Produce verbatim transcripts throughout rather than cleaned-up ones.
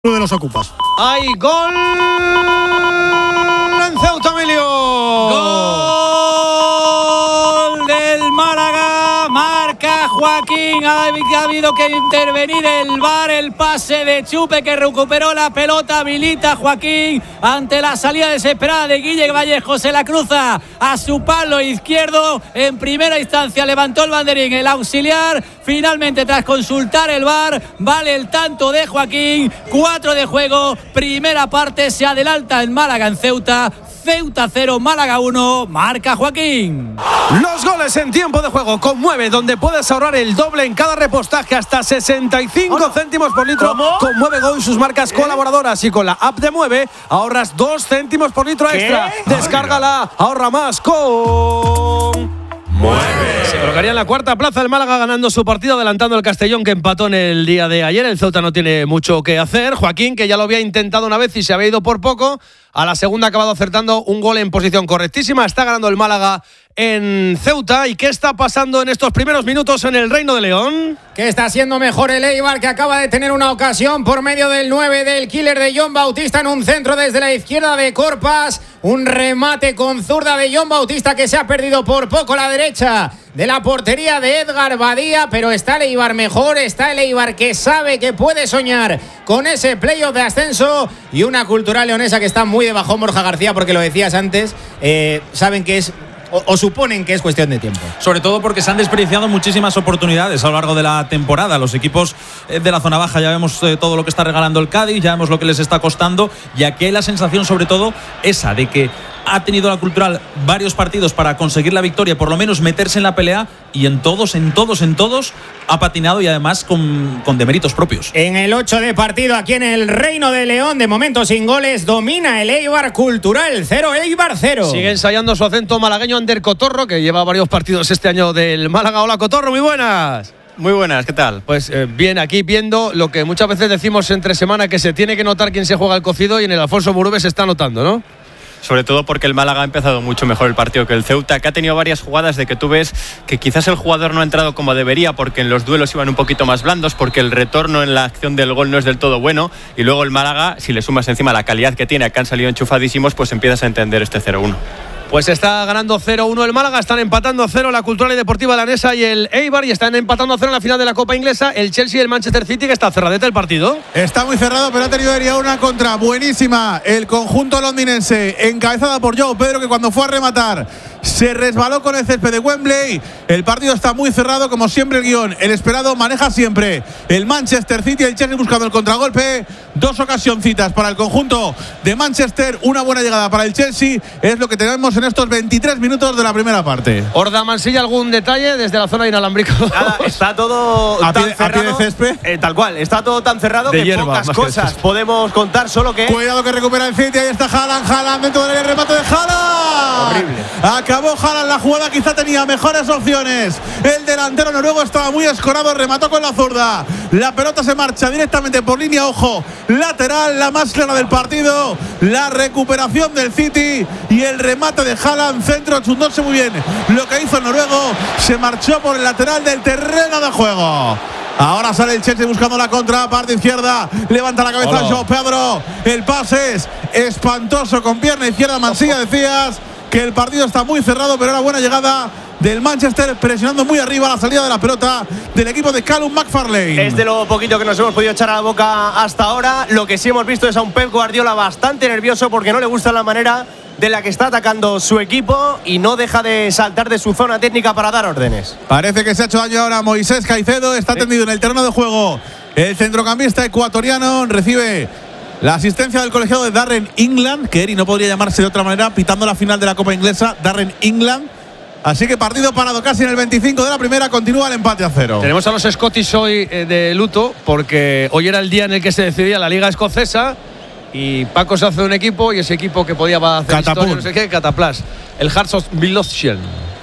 Uno de los ocupas. ¡Hay gol en Ceuta, Emilio! ¡Gol del Málaga! Marca Joaquín. Ha habido que intervenir el V A R. El pase de Chupe que recuperó la pelota. Habilita Joaquín ante la salida desesperada de Guille Vallejo. Se la cruza a su palo izquierdo. En primera instancia levantó el banderín el auxiliar. Finalmente, tras consultar el V A R, vale el tanto de Joaquín. Cuatro de juego, primera parte, se adelanta el Málaga en Ceuta. Ceuta cero, Málaga uno, marca Joaquín. Los goles en tiempo de juego con Mueve, donde puedes ahorrar el doble en cada repostaje, hasta sesenta y cinco céntimos por litro. ¿Cómo? Con Mueve Go y sus marcas ¿Qué? colaboradoras, y con la app de Mueve ahorras dos céntimos por litro extra. ¿Qué? Descárgala, ahorra más con Mueve. Se colocaría en la cuarta plaza el Málaga, ganando su partido, adelantando el Castellón, que empató en el día de ayer. El Ceuta no tiene mucho que hacer. Joaquín, que ya lo había intentado una vez y se había ido por poco, a la segunda ha acabado acertando un gol en posición correctísima. Está ganando el Málaga en Ceuta. ¿Y qué está pasando en estos primeros minutos en el Reino de León? Que está siendo mejor el Eibar, que acaba de tener una ocasión por medio del nueve del killer de John Bautista en un centro desde la izquierda de Corpas. Un remate con zurda de John Bautista que se ha perdido por poco la derecha de la portería de Edgar Badía, pero está el Eibar mejor, está el Eibar que sabe que puede soñar con ese playoff de ascenso, y una Cultural leonesa que está muy de bajón, Borja García, porque lo decías antes, eh, saben que es O, o suponen que es cuestión de tiempo. Sobre todo porque se han desperdiciado muchísimas oportunidades a lo largo de la temporada. Los equipos de la zona baja, ya vemos eh, todo lo que está regalando el Cádiz, ya vemos lo que les está costando, y aquí hay la sensación, sobre todo esa, de que ha tenido la Cultural varios partidos para conseguir la victoria, por lo menos meterse en la pelea, y en todos, en todos, en todos ha patinado, y además con, con deméritos propios. En el ocho de partido aquí en el Reino de León, de momento sin goles, domina el Eibar Cultural, cero Eibar cero. Sigue ensayando su acento malagueño Ander Cotorro, que lleva varios partidos este año del Málaga. Hola, Cotorro, muy buenas. Muy buenas, ¿qué tal? Pues eh, bien, aquí viendo lo que muchas veces decimos entre semana, que se tiene que notar quién se juega el cocido, y en el Alfonso Murube se está notando, ¿no? Sobre todo porque el Málaga ha empezado mucho mejor el partido que el Ceuta, que ha tenido varias jugadas de que tú ves que quizás el jugador no ha entrado como debería, porque en los duelos iban un poquito más blandos, porque el retorno en la acción del gol no es del todo bueno, y luego el Málaga, si le sumas encima la calidad que tiene, que han salido enchufadísimos, pues empiezas a entender este cero uno. Pues está ganando cero uno el Málaga, están empatando a cero la Cultural y Deportiva Leonesa y el Eibar, y están empatando a cero en la final de la Copa Inglesa el Chelsea y el Manchester City, que está cerradete el partido. Está muy cerrado, pero ha tenido Eria una contra buenísima el conjunto londinense, encabezada por Joao Pedro, que cuando fue a rematar se resbaló con el césped de Wembley. El partido está muy cerrado, como siempre el guión, el esperado maneja siempre el Manchester City, el Chelsea buscando el contragolpe. Dos ocasioncitas para el conjunto de Manchester, una buena llegada para el Chelsea, es lo que tenemos en estos veintitrés minutos de la primera parte. Horda Mansilla, ¿algún detalle desde la zona de inalámbrico? Nada, está todo a tan pie, cerrado, a pie de césped. Eh, tal cual, está todo tan cerrado de que hierba, pocas más cosas que podemos contar, solo que… Cuidado que recupera el City, ahí está Haaland, Haaland dentro del remate de Haaland. Horrible. Acabó Haaland la jugada, quizá tenía mejores opciones. El delantero noruego estaba muy escorado, remató con la zurda. La pelota se marcha directamente por línea, ojo, lateral, la más clara del partido. La recuperación del City y el remate de Haaland, centro, chundóse muy bien lo que hizo el noruego, se marchó por el lateral del terreno de juego. Ahora sale el Chelsea buscando la contra, parte izquierda, levanta la cabeza Joao Pedro, el pase es espantoso con pierna izquierda. Mansilla, decías que el partido está muy cerrado, pero era buena llegada del Manchester, presionando muy arriba la salida de la pelota del equipo de Callum McFarlane. Es de lo poquito que nos hemos podido echar a la boca hasta ahora. Lo que sí hemos visto es a un Pep Guardiola bastante nervioso, porque no le gusta la manera de la que está atacando su equipo, y no deja de saltar de su zona técnica para dar órdenes. Parece que se ha hecho daño ahora Moisés Caicedo, está tendido en el terreno de juego. El centrocampista ecuatoriano recibe la asistencia del colegiado de Darren England, que Eri no podría llamarse de otra manera, pitando la final de la Copa Inglesa, Darren England. Así que partido parado casi en el veinticinco de la primera, continúa el empate a cero. Tenemos a los Scottish hoy eh, de luto, porque hoy era el día en el que se decidía la Liga Escocesa, y Paco se hace un equipo, y ese equipo que podía hacer Catapult. historia, no sé qué, Cataplas, el Hearts of Midlothian,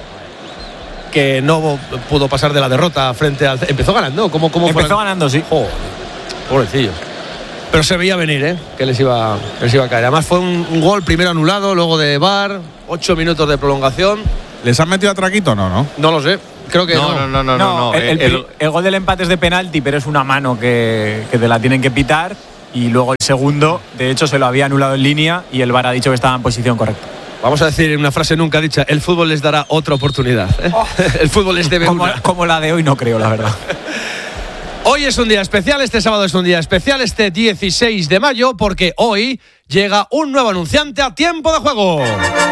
que no pudo pasar de la derrota frente al… Empezó ganando, ¿cómo, cómo Empezó fue? ganando, sí. Joder, pobrecillos. Pero se veía venir, ¿eh? Que les iba, les iba a caer. Además fue un, un gol primero anulado, luego de V A R, ocho minutos de prolongación. ¿Les han metido a traquito? No, no. No lo sé. Creo que no. No, no, no, no. No, no, el, el, el, el gol del empate es de penalti, pero es una mano que, que te la tienen que pitar. y luego el segundo, de hecho, se lo había anulado en línea y el V A R ha dicho que estaba en posición correcta. Vamos a decir una frase nunca dicha, el fútbol les dará otra oportunidad. ¿eh? Oh. El fútbol les debe como, una. Como la de hoy no creo, la verdad. Hoy es un día especial, este sábado es un día especial, este dieciséis de mayo, porque hoy llega un nuevo anunciante a Tiempo de Juego.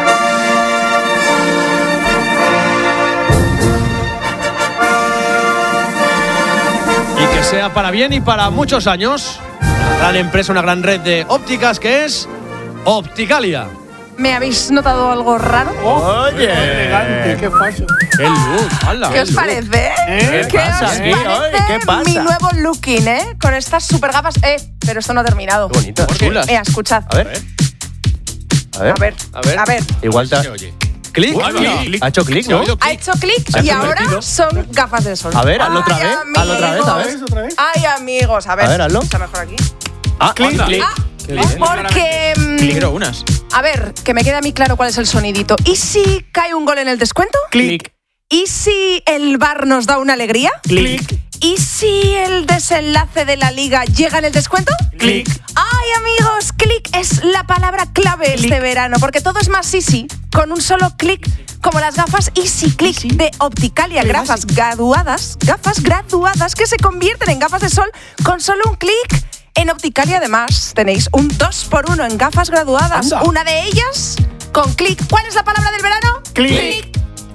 Y que sea para bien y para muchos años. Una gran empresa, una gran red de ópticas que es Opticalia. ¿Me habéis notado algo raro? Oye, qué elegante, qué fashion. ¡Qué look! ¡Hala! ¿Qué os parece? ¿Eh? ¿Qué pasa os aquí parece hoy? ¿Qué pasa? mi nuevo looking, eh? Con estas super gafas. Eh, pero esto no ha terminado. Qué bonito. Mira, escuchad. A ver. A ver. A ver, A ver. a ver. Igual te ha, ¿Clic? clic. Ha hecho clic, ¿no? Ha hecho clic y ahora son gafas de sol. A ver, hazlo otra Ay, vez. Hazlo otra vez, a ver. amigos. Ay, amigos, a ver. A ver, hazlo. Está mejor aquí. Ah, clic, clic. Ah, porque... mm, Quiero unas. A ver, que me quede a mí claro cuál es el sonidito. ¿Y si cae un gol en el descuento? Clic. ¿Y si el V A R nos da una alegría? Clic. ¿Y si el desenlace de la liga llega en el descuento? Clic. ¡Ay, amigos! Clic es la palabra clave este verano, porque todo es más easy con un solo clic, como las gafas Easy Click de Opticalia. Gafas graduadas, gafas graduadas que se convierten en gafas de sol con solo un clic. En Opticalia, además, tenéis un dos por uno en gafas graduadas. Anda. Una de ellas con clic. ¿Cuál es la palabra del verano? Clic.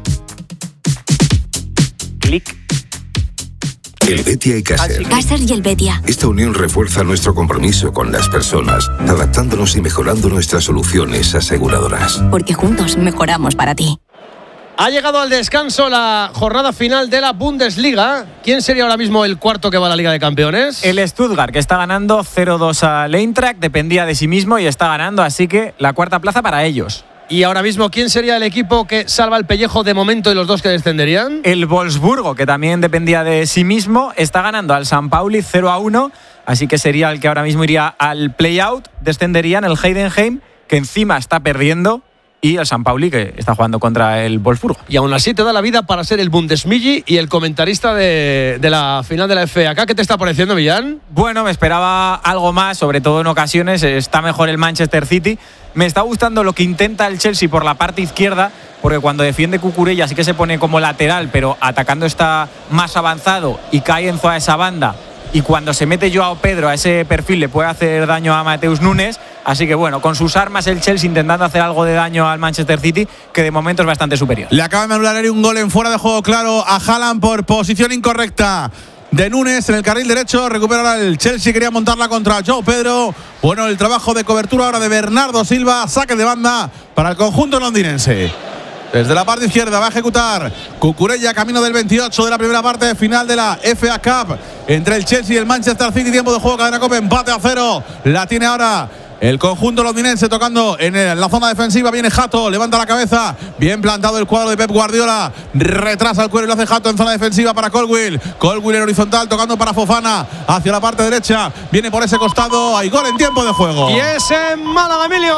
Clic. El Betia y Caser. Caser y el Betia. Esta unión refuerza nuestro compromiso con las personas, adaptándonos y mejorando nuestras soluciones aseguradoras. Porque juntos mejoramos para ti. Ha llegado al descanso la jornada final de la Bundesliga. ¿Quién sería ahora mismo el cuarto que va a la Liga de Campeones? El Stuttgart, que está ganando cero dos al Eintracht, dependía de sí mismo y está ganando, así que la cuarta plaza para ellos. Y ahora mismo, ¿quién sería el equipo que salva el pellejo de momento y los dos que descenderían? El Wolfsburgo, que también dependía de sí mismo, está ganando al San Pauli cero a uno, así que sería el que ahora mismo iría al play-out. Descenderían el Heidenheim, que encima está perdiendo, y el San Pauli, que está jugando contra el Wolfsburgo. Y aún así te da la vida para ser el Bundesmilli y el comentarista de, de la final de la F A K. ¿Qué te está pareciendo, Millán? Bueno, me esperaba algo más, sobre todo en ocasiones. Está mejor el Manchester City. Me está gustando lo que intenta el Chelsea por la parte izquierda, porque cuando defiende Cucurella sí que se pone como lateral, pero atacando está más avanzado y cae Enzo a esa banda. Y cuando se mete Joao Pedro a ese perfil le puede hacer daño a Mateus Nunes. Así que bueno, con sus armas el Chelsea intentando hacer algo de daño al Manchester City, que de momento es bastante superior. Le acaban de anular un gol en fuera de juego claro a Haaland por posición incorrecta de Nunes en el carril derecho. Recupera ahora el Chelsea, quería montarla contra Joao Pedro. Bueno, el trabajo de cobertura ahora de Bernardo Silva. Saque de banda para el conjunto londinense. Desde la parte izquierda va a ejecutar Cucurella, camino del veintiocho de la primera parte final de la F A Cup entre el Chelsea y el Manchester City. Tiempo de juego, cadena Copa, empate a cero. La tiene ahora el conjunto londinense tocando en la zona defensiva. Viene Jato, levanta la cabeza. Bien plantado el cuadro de Pep Guardiola. Retrasa el cuero y lo hace Jato en zona defensiva para Colwill. Colwill en horizontal, tocando para Fofana. Hacia la parte derecha. Viene por ese costado. Hay gol en tiempo de juego. Y es en Málaga, Emilio.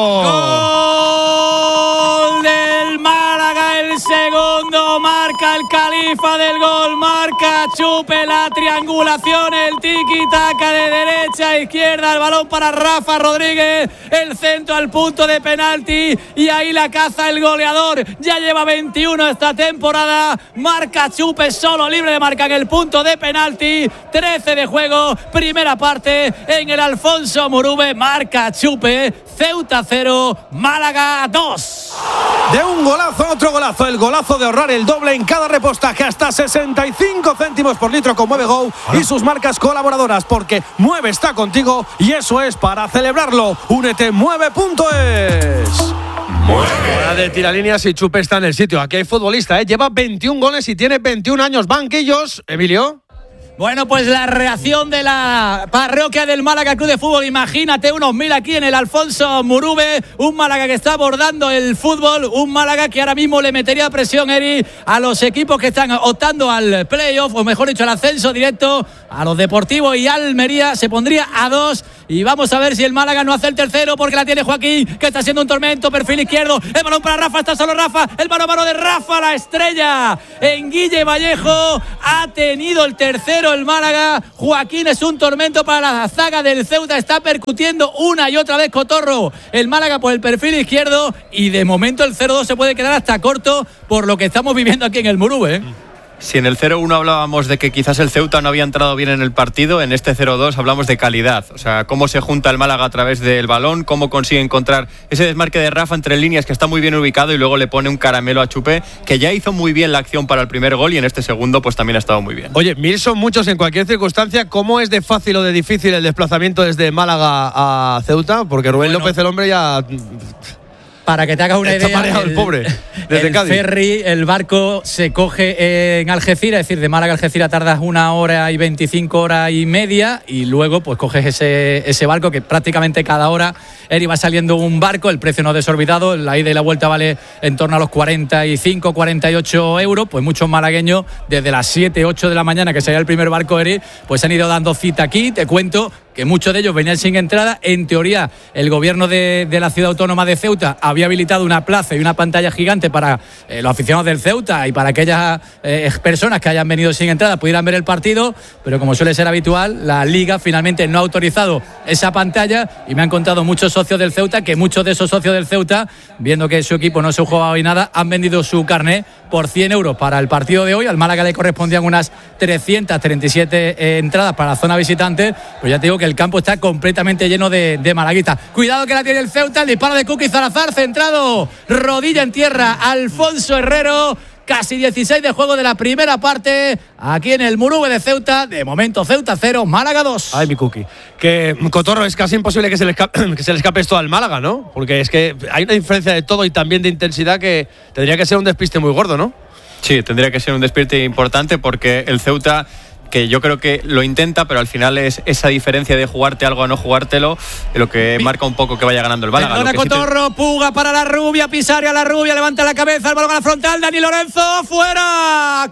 Gol del Málaga, el segundo. Marca el Califa del gol. Marca Chupe, la triangulación. El tiki-taka de derecha a izquierda. El balón para Rafa Rodríguez, el centro al punto de penalti y ahí la caza el goleador. Ya lleva veintiuno esta temporada. Marca Chupe, solo libre de marca en el punto de penalti. trece de juego, primera parte en el Alfonso Murube. Marca Chupe, Ceuta cero, Málaga dos. De un golazo a otro golazo, el golazo de ahorrar el doble en cada repostaje, hasta sesenta y cinco céntimos por litro con Mueve Go y sus marcas colaboradoras, porque Mueve está contigo y eso es para celebrarlo. Únete mueve punto es. Hora de tiralíneas y Chupe está en el sitio. Aquí hay futbolista, ¿eh? Lleva veintiún goles y tiene veintiún años. Banquillos, Emilio. Bueno, pues la reacción de la parroquia del Málaga Club de Fútbol. Imagínate unos mil aquí en el Alfonso Murube. Un Málaga que está abordando el fútbol. Un Málaga que ahora mismo le metería presión, Eri, a los equipos que están optando al playoff, o mejor dicho, al ascenso directo. A los Deportivos y Almería se pondría a dos. Y vamos a ver si el Málaga no hace el tercero, porque la tiene Joaquín, que está haciendo un tormento. Perfil izquierdo. El balón para Rafa. Está solo Rafa. El mano a mano de Rafa, la estrella en Guille Vallejo. Ha tenido el tercero cero el Málaga. Joaquín es un tormento para la zaga del Ceuta. Está percutiendo una y otra vez Cotorro el Málaga por el perfil izquierdo. Y de momento el cero dos se puede quedar hasta corto por lo que estamos viviendo aquí en el Murube, ¿eh? Si en el cero uno hablábamos de que quizás el Ceuta no había entrado bien en el partido, en este cero dos hablamos de calidad. O sea, cómo se junta el Málaga a través del balón, cómo consigue encontrar ese desmarque de Rafa entre líneas que está muy bien ubicado y luego le pone un caramelo a Chupé, que ya hizo muy bien la acción para el primer gol y en este segundo pues también ha estado muy bien. Oye, mil son muchos en cualquier circunstancia. ¿Cómo es de fácil o de difícil el desplazamiento desde Málaga a Ceuta? Porque Rubén bueno. López, el hombre, ya... Para que te hagas una Está idea, mareado el, el pobre, desde el Cádiz. ferry, el barco se coge en Algeciras, es decir, de Málaga a Algeciras tardas una hora y veinticinco horas y media y luego pues coges ese, ese barco que prácticamente cada hora Eri va saliendo un barco, el precio no es desorbitado, la ida y la vuelta vale en torno a los cuarenta y cinco, cuarenta y ocho euros, pues muchos malagueños desde las siete, ocho de la mañana que salía el primer barco Eri, pues han ido dando cita aquí, te cuento que muchos de ellos venían sin entrada. En teoría, el gobierno de, de la ciudad autónoma de Ceuta había habilitado una plaza y una pantalla gigante para eh, los aficionados del Ceuta y para aquellas eh, personas que hayan venido sin entrada pudieran ver el partido, pero como suele ser habitual, la Liga finalmente no ha autorizado esa pantalla y me han contado muchos socios del Ceuta que muchos de esos socios del Ceuta, viendo que su equipo no se jugaba hoy nada, han vendido su carné por cien euros para el partido de hoy. Al Málaga le correspondían unas trescientas treinta y siete eh, entradas para la zona visitante, pues ya te digo que el campo está completamente lleno de, de malaguistas. Cuidado que la tiene el Ceuta, el disparo de Kuki Salazar, centrado, rodilla en tierra, Alfonso Herrero. Casi dieciséis de juego de la primera parte aquí en el Murube de Ceuta. De momento Ceuta cero, Málaga dos. Ay, mi Kuki. Que Cotorro, es casi imposible que se, le escape, que se le escape esto al Málaga, ¿no? Porque es que hay una diferencia de todo y también de intensidad que tendría que ser un despiste muy gordo, ¿no? Sí, tendría que ser un despiste importante porque el Ceuta, que yo creo que lo intenta, pero al final es esa diferencia de jugarte algo a no jugártelo lo que marca un poco que vaya ganando el Málaga. Perdona, Cotorro, sí te... Puga para la Rubia, Pisaria la Rubia, levanta la cabeza, el balón a la frontal, Dani Lorenzo, fuera,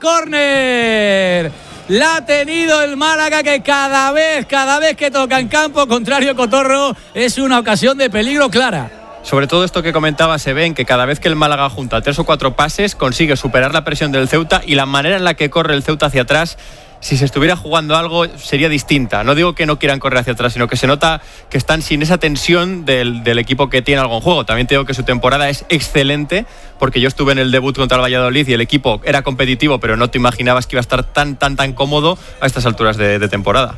córner. La ha tenido el Málaga, que cada vez, cada vez que toca en campo contrario, Cotorro, es una ocasión de peligro clara. Sobre todo esto que comentaba, se ve en que cada vez que el Málaga junta tres o cuatro pases consigue superar la presión del Ceuta y la manera en la que corre el Ceuta hacia atrás, si se estuviera jugando algo sería distinta. No digo que no quieran correr hacia atrás, sino que se nota que están sin esa tensión del, del equipo que tiene algo en juego. También te digo que su temporada es excelente, porque yo estuve en el debut contra el Valladolid y el equipo era competitivo, pero no te imaginabas que iba a estar tan, tan, tan cómodo a estas alturas de, de temporada.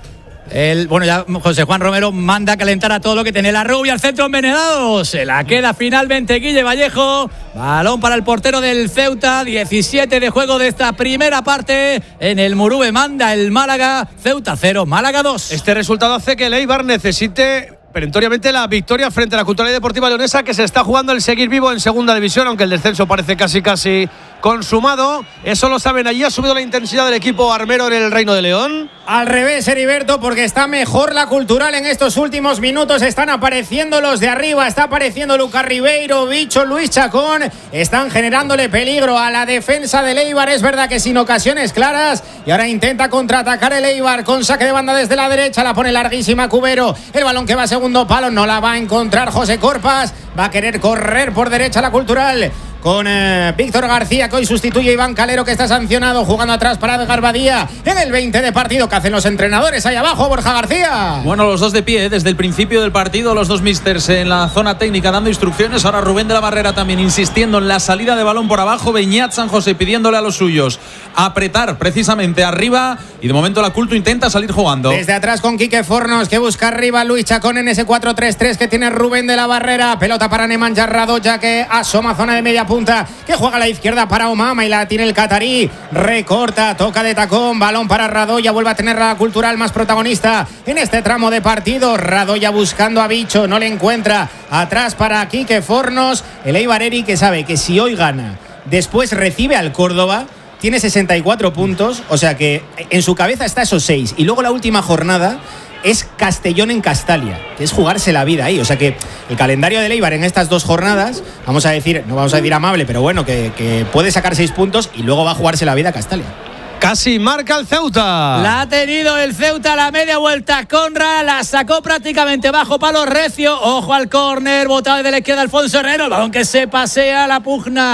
El, bueno, ya José Juan Romero manda a calentar a todo lo que tiene la Rubia, al centro envenenado, se la queda finalmente Guille Vallejo, balón para el portero del Ceuta, diecisiete de juego de esta primera parte, en el Murube manda el Málaga, Ceuta cero, Málaga dos. Este resultado hace que el Eibar necesite perentoriamente la victoria frente a la Cultural y Deportiva Leonesa, que se está jugando el seguir vivo en segunda división, aunque el descenso parece casi casi consumado. Eso lo saben allí. Ha subido la intensidad del equipo armero en el Reino de León. Al revés, Heriberto, porque está mejor la Cultural en estos últimos minutos. Están apareciendo los de arriba, está apareciendo Lucas Ribeiro, Bicho, Luis Chacón, están generándole peligro a la defensa del Eibar. Es verdad que sin ocasiones claras, y ahora intenta contraatacar el Eibar con saque de banda desde la derecha, la pone larguísima Cubero, el balón que va a segundo palo, no la va a encontrar José Corpas, va a querer correr por derecha la Cultural con eh, Víctor García, que hoy sustituye a Iván Calero, que está sancionado, jugando atrás para Edgar Badía en el veinte de partido. ¿Qué hacen los entrenadores ahí abajo, Borja García? Bueno, los dos de pie, ¿eh? Desde el principio del partido, los dos místers en la zona técnica dando instrucciones. Ahora Rubén de la Barrera también insistiendo en la salida de balón por abajo. Beñat San José pidiéndole a los suyos apretar precisamente arriba, y de momento la Culto intenta salir jugando. Desde atrás con Quique Fornos, que busca arriba Luis Chacón en ese cuatro tres tres que tiene Rubén de la Barrera. Pelota para Nemanja Radoja, que asoma zona de media punta, que juega a la izquierda para Omama y la tiene el catarí, recorta, toca de tacón, balón para Radoja, vuelve a tener la Cultural más protagonista en este tramo de partido. Radoja buscando a Bicho, no le encuentra, atrás para Quique Fornos, el Eibar Eri, que sabe que si hoy gana, después recibe al Córdoba, tiene sesenta y cuatro puntos, o sea que en su cabeza está esos seis, y luego la última jornada es Castellón en Castalia, que es jugarse la vida ahí. O sea que el calendario del Eibar en estas dos jornadas, vamos a decir, no vamos a decir amable, pero bueno, que, que puede sacar seis puntos y luego va a jugarse la vida a Castalia. Casi marca el Ceuta. La ha tenido el Ceuta, la media vuelta. Conra la sacó prácticamente bajo palo recio. Ojo al córner, botado de la izquierda Alfonso Herrero. El balón que se pasea, la pugna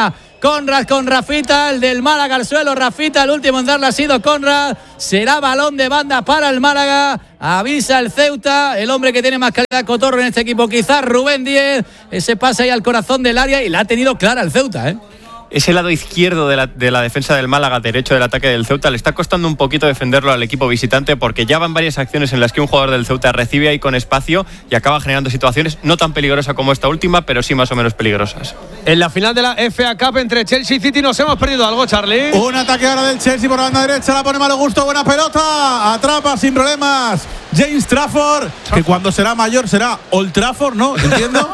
Conrad con Rafita, el del Málaga al suelo. Rafita, el último en darle ha sido Conrad. Será balón de banda para el Málaga. Avisa el Ceuta, el hombre que tiene más calidad cotorro en este equipo, quizás Rubén Díez. Ese pase ahí al corazón del área y la ha tenido clara el Ceuta, ¿eh? Ese lado izquierdo de la, de la defensa del Málaga, derecho del ataque del Ceuta, le está costando un poquito defenderlo al equipo visitante, porque ya van varias acciones en las que un jugador del Ceuta recibe ahí con espacio y acaba generando situaciones no tan peligrosas como esta última, pero sí más o menos peligrosas. En la final de la F A Cup entre Chelsea y City nos hemos perdido algo, Charlie. Un ataque ahora del Chelsea por la banda derecha, la pone malo gusto, buena pelota, atrapa sin problemas James Trafford, que cuando será mayor será Old Trafford, ¿no? Entiendo.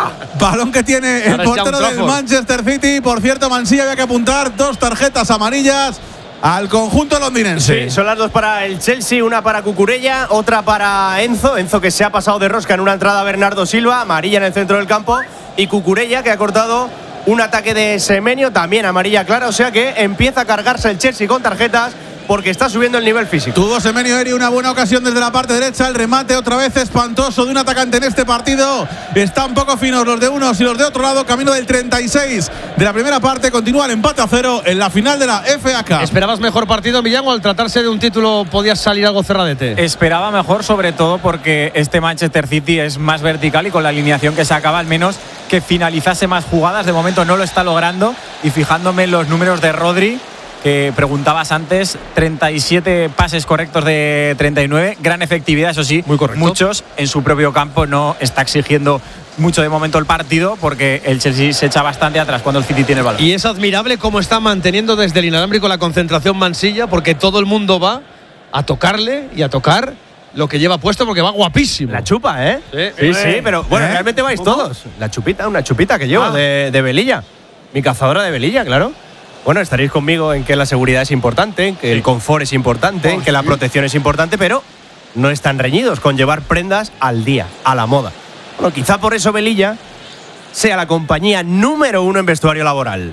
Balón que tiene el portero del Manchester City. Por cierto, Mansilla, había que apuntar dos tarjetas amarillas al conjunto londinense. Sí, son las dos para el Chelsea, una para Cucurella, otra para Enzo. Enzo que se ha pasado de rosca en una entrada a Bernardo Silva, amarilla en el centro del campo. Y Cucurella que ha cortado un ataque de Semenyo, también amarilla clara. O sea que empieza a cargarse el Chelsea con tarjetas, porque está subiendo el nivel físico. Tuvo Semenyo Eri una buena ocasión desde la parte derecha. El remate otra vez espantoso de un atacante en este partido. Están poco finos los de unos y los de otro lado. Camino del treinta y seis de la primera parte. Continúa el empate a cero en la final de la F A Cup. ¿Esperabas mejor partido, Millán, o al tratarse de un título podías salir algo cerradete? Esperaba mejor, sobre todo porque este Manchester City es más vertical y con la alineación que se acaba, al menos que finalizase más jugadas. De momento no lo está logrando. Y fijándome en los números de Rodri, que preguntabas antes, treinta y siete pases correctos de treinta y nueve, gran efectividad, eso sí, muy correcto. Muchos en su propio campo. No está exigiendo mucho de momento el partido, porque el Chelsea se echa bastante atrás cuando el City tiene el balón. Y es admirable cómo está manteniendo desde el inalámbrico la concentración Mansilla, porque todo el mundo va a tocarle y a tocar lo que lleva puesto, porque va guapísimo. La chupa, ¿eh? Sí, sí, sí, pero bueno, ¿Eh? realmente vais ¿Cómo? todos. La chupita, una chupita que llevo ah. de, de velilla. Mi cazadora de velilla, claro. Bueno, estaréis conmigo en que la seguridad es importante, en que sí. el confort es importante, oh, en que sí. la protección es importante, pero no están reñidos con llevar prendas al día, a la moda. Bueno, quizá por eso Velilla sea la compañía número uno en vestuario laboral.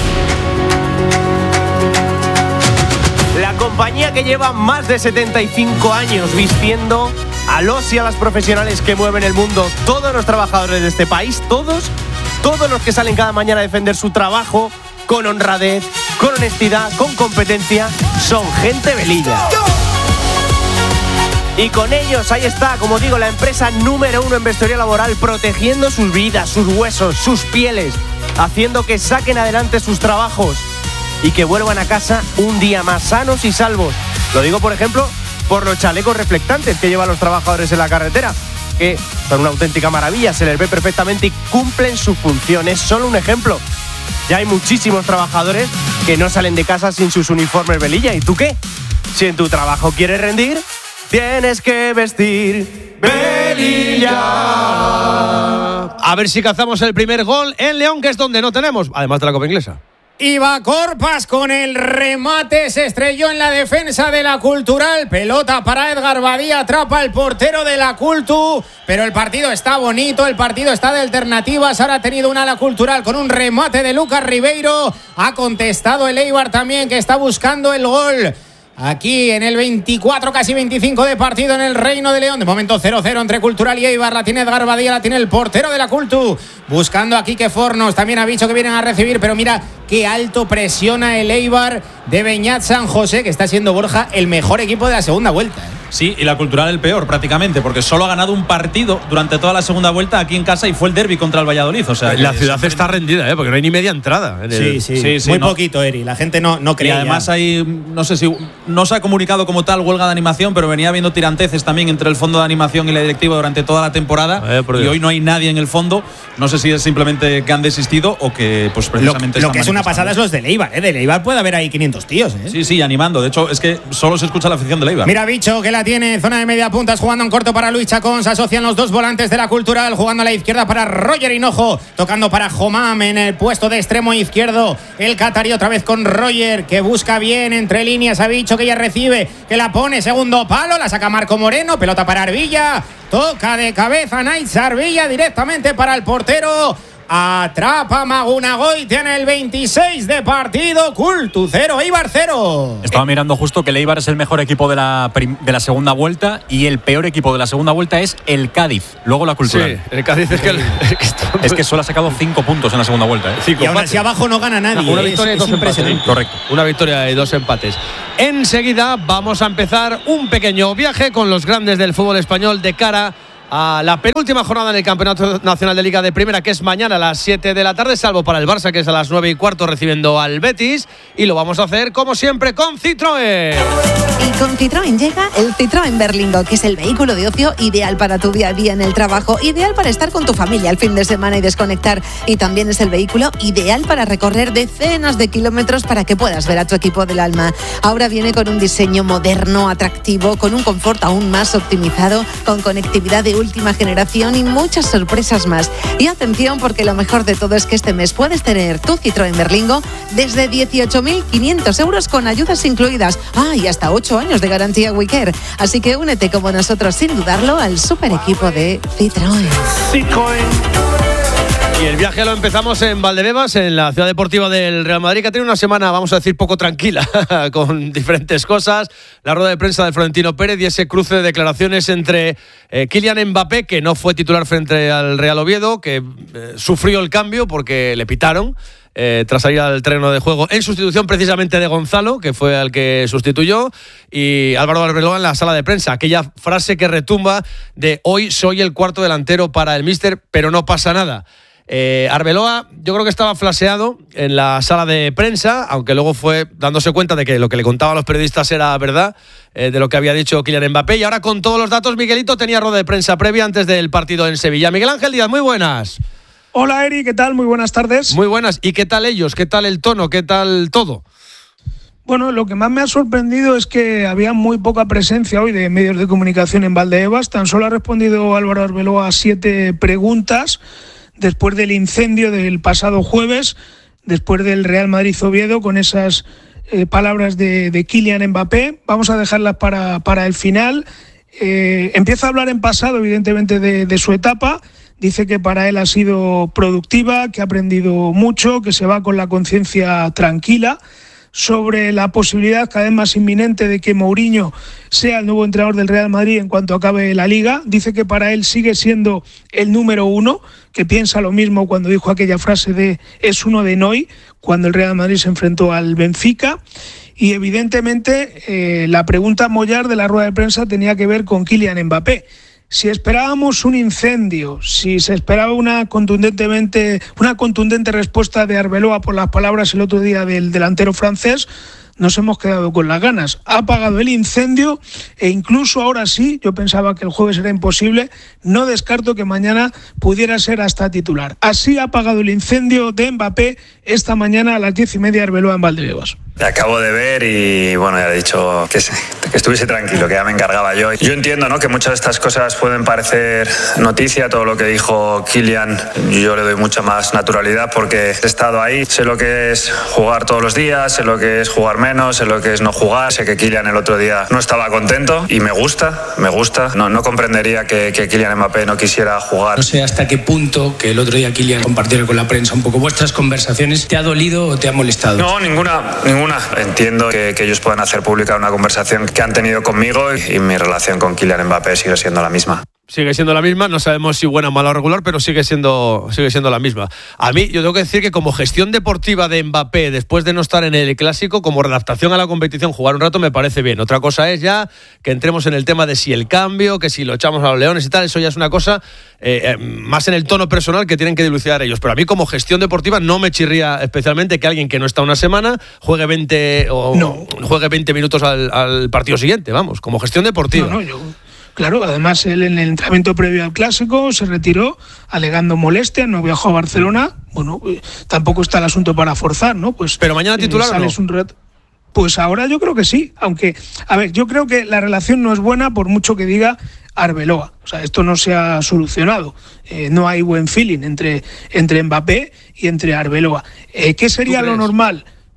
La compañía que lleva más de setenta y cinco años vistiendo a los y a las profesionales que mueven el mundo. Todos los trabajadores de este país, todos, todos los que salen cada mañana a defender su trabajo con honradez, con honestidad, con competencia, son gente Velilla. Y con ellos, ahí está, como digo, la empresa número uno en vestuario laboral, protegiendo sus vidas, sus huesos, sus pieles, haciendo que saquen adelante sus trabajos y que vuelvan a casa un día más sanos y salvos. Lo digo, por ejemplo, por los chalecos reflectantes que llevan los trabajadores en la carretera, que son una auténtica maravilla, se les ve perfectamente y cumplen su función. Es solo un ejemplo. Ya hay muchísimos trabajadores que no salen de casa sin sus uniformes Velilla. ¿Y tú qué? Si en tu trabajo quieres rendir, tienes que vestir Velilla. A ver si cazamos el primer gol en León, que es donde no tenemos, además de la Copa Inglesa. Iba Corpas con el remate, se estrelló en la defensa de la Cultural. Pelota para Edgar Badía, atrapa el portero de la Cultu. Pero el partido está bonito, el partido está de alternativas. Ahora ha tenido una la Cultural con un remate de Lucas Ribeiro. Ha contestado el Eibar también, que está buscando el gol. Aquí en el veinticuatro, casi veinticinco de partido en el Reino de León. De momento cero cero entre Cultural y Eibar. La tiene Edgar Badía, la tiene el portero de la Cultu. Buscando a Quique Fornos. También ha dicho que vienen a recibir, pero mira qué alto presiona el Eibar de Beñat San José, que está siendo, Borja, el mejor equipo de la segunda vuelta, ¿eh? Sí, y la Cultural el peor prácticamente, porque solo ha ganado un partido durante toda la segunda vuelta aquí en casa y fue el derbi contra el Valladolid. O sea, la ciudad está rendida, ¿eh? Porque no hay ni media entrada. Sí, el... sí, sí, sí, muy no. poquito, Eri. La gente no, no cree. Y además hay, no sé si no se ha comunicado como tal huelga de animación, pero venía habiendo tiranteces también entre el fondo de animación y la directiva durante toda la temporada. Eh, y hoy no hay nadie en el fondo. No sé si es simplemente que han desistido o que pues precisamente Lo, lo que es una pasada es los de Eibar, ¿eh? De Eibar puede haber ahí quinientos tíos, ¿eh? Sí, sí, animando. De hecho, es que solo se escucha la afición de Eibar. Mira, Bicho, que la tiene zona de media puntas, jugando en corto para Luis Chacón. Se asocian los dos volantes de la Cultural, jugando a la izquierda para Roger Hinojo, tocando para Homam en el puesto de extremo izquierdo. El catarí otra vez con Roger, que busca bien entre líneas. Ha dicho que ya recibe, que la pone segundo palo, la saca Marco Moreno, pelota para Arvilla, toca de cabeza Naitz Arvilla directamente para el portero Atrapa Magunagoitia en el veintiséis de partido. Cultu cero, Eibar cero. Estaba mirando justo que el Eibar es el mejor equipo de la, prim- de la segunda vuelta y el peor equipo de la segunda vuelta es el Cádiz. Luego la Cultural. Sí, el Cádiz es que, el, es que solo ha sacado cinco puntos en la segunda vuelta. ¿eh? Y aún así abajo no gana nadie. No, una victoria es, y dos es impresionante. empates. Correcto. Una victoria y dos empates. Enseguida vamos a empezar un pequeño viaje con los grandes del fútbol español de cara a la penúltima jornada en el Campeonato Nacional de Liga de Primera, que es mañana a las siete de la tarde, salvo para el Barça, que es a las nueve y cuarto recibiendo al Betis. Y lo vamos a hacer, como siempre, con Citroën. Y con Citroën llega el Citroën Berlingo, que es el vehículo de ocio ideal para tu día a día en el trabajo, ideal para estar con tu familia el fin de semana y desconectar. Y también es el vehículo ideal para recorrer decenas de kilómetros para que puedas ver a tu equipo del alma. Ahora viene con un diseño moderno, atractivo, con un confort aún más optimizado, con conectividad de última generación y muchas sorpresas más. Y atención, porque lo mejor de todo es que este mes puedes tener tu Citroën Berlingo desde dieciocho mil quinientos euros con ayudas incluidas. Ah, y hasta ocho años de garantía WeCare. Así que únete como nosotros, sin dudarlo, al super equipo de Citroën. Citroën. Y el viaje lo empezamos en Valdebebas, en la ciudad deportiva del Real Madrid, que ha tenido una semana, vamos a decir, poco tranquila, con diferentes cosas. La rueda de prensa de Florentino Pérez y ese cruce de declaraciones entre eh, Kylian Mbappé, que no fue titular frente al Real Oviedo, que eh, sufrió el cambio porque le pitaron eh, tras salir al terreno de juego, en sustitución precisamente de Gonzalo, que fue al que sustituyó, y Álvaro Arbeloa en la sala de prensa. Aquella frase que retumba de: hoy soy el cuarto delantero para el míster, pero no pasa nada. Eh, Arbeloa, yo creo que estaba flaseado en la sala de prensa, aunque luego fue dándose cuenta de que lo que le contaban a los periodistas era verdad, eh, de lo que había dicho Kylian Mbappé. Y ahora, con todos los datos, Miguelito tenía rueda de prensa previa antes del partido en Sevilla. Miguel Ángel Díaz, muy buenas. Hola, Eri, ¿qué tal? Muy buenas tardes. Muy buenas. ¿Y qué tal ellos? ¿Qué tal el tono? ¿Qué tal todo? Bueno, lo que más me ha sorprendido es que había muy poca presencia hoy de medios de comunicación en Valdebebas. Tan solo ha respondido Álvaro Arbeloa a siete preguntas después del incendio del pasado jueves, después del Real Madrid-Oviedo, con esas eh, palabras de, de Kylian Mbappé. Vamos a dejarlas para, para el final. Eh, empieza a hablar en pasado, evidentemente, de, de su etapa. Dice que para él ha sido productiva, que ha aprendido mucho, que se va con la conciencia tranquila sobre la posibilidad cada vez más inminente de que Mourinho sea el nuevo entrenador del Real Madrid en cuanto acabe la Liga. Dice que para él sigue siendo el número uno, que piensa lo mismo cuando dijo aquella frase de es uno de Noy, cuando el Real Madrid se enfrentó al Benfica. Y evidentemente eh, la pregunta mollar de la rueda de prensa tenía que ver con Kylian Mbappé. Si esperábamos un incendio, si se esperaba una contundentemente, una contundente respuesta de Arbeloa por las palabras el otro día del delantero francés, nos hemos quedado con las ganas. Ha apagado el incendio e incluso ahora sí, yo pensaba que el jueves era imposible, no descarto que mañana pudiera ser hasta titular. Así ha apagado el incendio de Mbappé esta mañana a las diez y media Arbeloa en Valdebebas. Te acabo de ver y bueno, ya he dicho que, que estuviese tranquilo, que ya me encargaba yo. Yo entiendo, ¿no?, que muchas de estas cosas pueden parecer noticia, todo lo que dijo Kylian, yo le doy mucha más naturalidad porque he estado ahí, sé lo que es jugar todos los días, sé lo que es jugar menos, sé lo que es no jugar, sé que Kylian el otro día no estaba contento y me gusta, me gusta. No, no comprendería que, que Kylian Mbappé no quisiera jugar. No sé hasta qué punto que el otro día Kylian compartiera con la prensa un poco vuestras conversaciones, ¿te ha dolido o te ha molestado? No, ninguna, ninguna. Entiendo que, que ellos puedan hacer pública una conversación que han tenido conmigo y, y mi relación con Kylian Mbappé sigue siendo la misma. Sigue siendo la misma, no sabemos si buena, mala o regular, pero sigue siendo, sigue siendo la misma. A mí, yo tengo que decir que como gestión deportiva de Mbappé, después de no estar en el Clásico, como adaptación a la competición, jugar un rato me parece bien. Otra cosa es ya que entremos en el tema de si el cambio, que si lo echamos a los Leones y tal, eso ya es una cosa eh, eh, más en el tono personal que tienen que dilucidar ellos. Pero a mí como gestión deportiva no me chirría especialmente que alguien que no está una semana juegue veinte, o, no. juegue veinte minutos al, al partido siguiente, vamos, como gestión deportiva. No, no, yo... Claro, además él en el entrenamiento previo al Clásico se retiró alegando molestia, no viajó a Barcelona. Bueno, tampoco está el asunto para forzar, ¿no? Pues. Pero mañana titular, eh, ¿o no? Un red... Pues ahora yo creo que sí, aunque, a ver, yo creo que la relación no es buena por mucho que diga Arbeloa. O sea, esto no se ha solucionado. Eh, no hay buen feeling entre, entre Mbappé y entre Arbeloa. Eh, ¿Qué sería lo normal?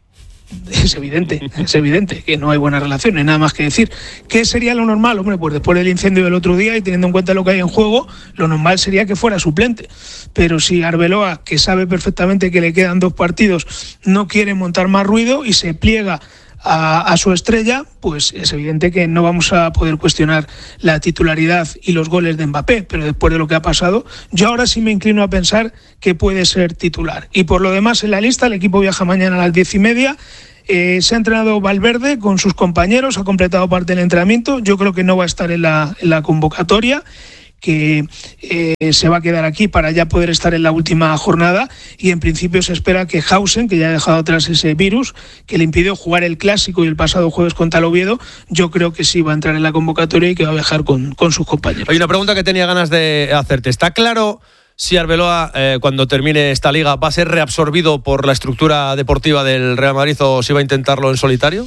es evidente, es evidente que no hay buena relación, no hay nada más que decir. ¿Qué sería lo normal? Hombre, pues después del incendio del otro día y teniendo en cuenta lo que hay en juego, lo normal sería que fuera suplente. Pero si Arbeloa, que sabe perfectamente que le quedan dos partidos, no quiere montar más ruido y se pliega A, a su estrella, pues es evidente que no vamos a poder cuestionar la titularidad y los goles de Mbappé, pero después de lo que ha pasado, yo ahora sí me inclino a pensar que puede ser titular. Y por lo demás, en la lista, el equipo viaja mañana a las diez y media. Eh, se ha entrenado Valverde con sus compañeros, ha completado parte del entrenamiento. Yo creo que no va a estar en la, en la convocatoria, que eh, se va a quedar aquí para ya poder estar en la última jornada, y en principio se espera que Hausen, que ya ha dejado atrás ese virus que le impidió jugar el Clásico y el pasado jueves contra el Oviedo, yo creo que sí va a entrar en la convocatoria y que va a viajar con, con sus compañeros. Hay una pregunta que tenía ganas de hacerte. ¿Está claro si Arbeloa, eh, cuando termine esta liga, va a ser reabsorbido por la estructura deportiva del Real Madrid o si va a intentarlo en solitario?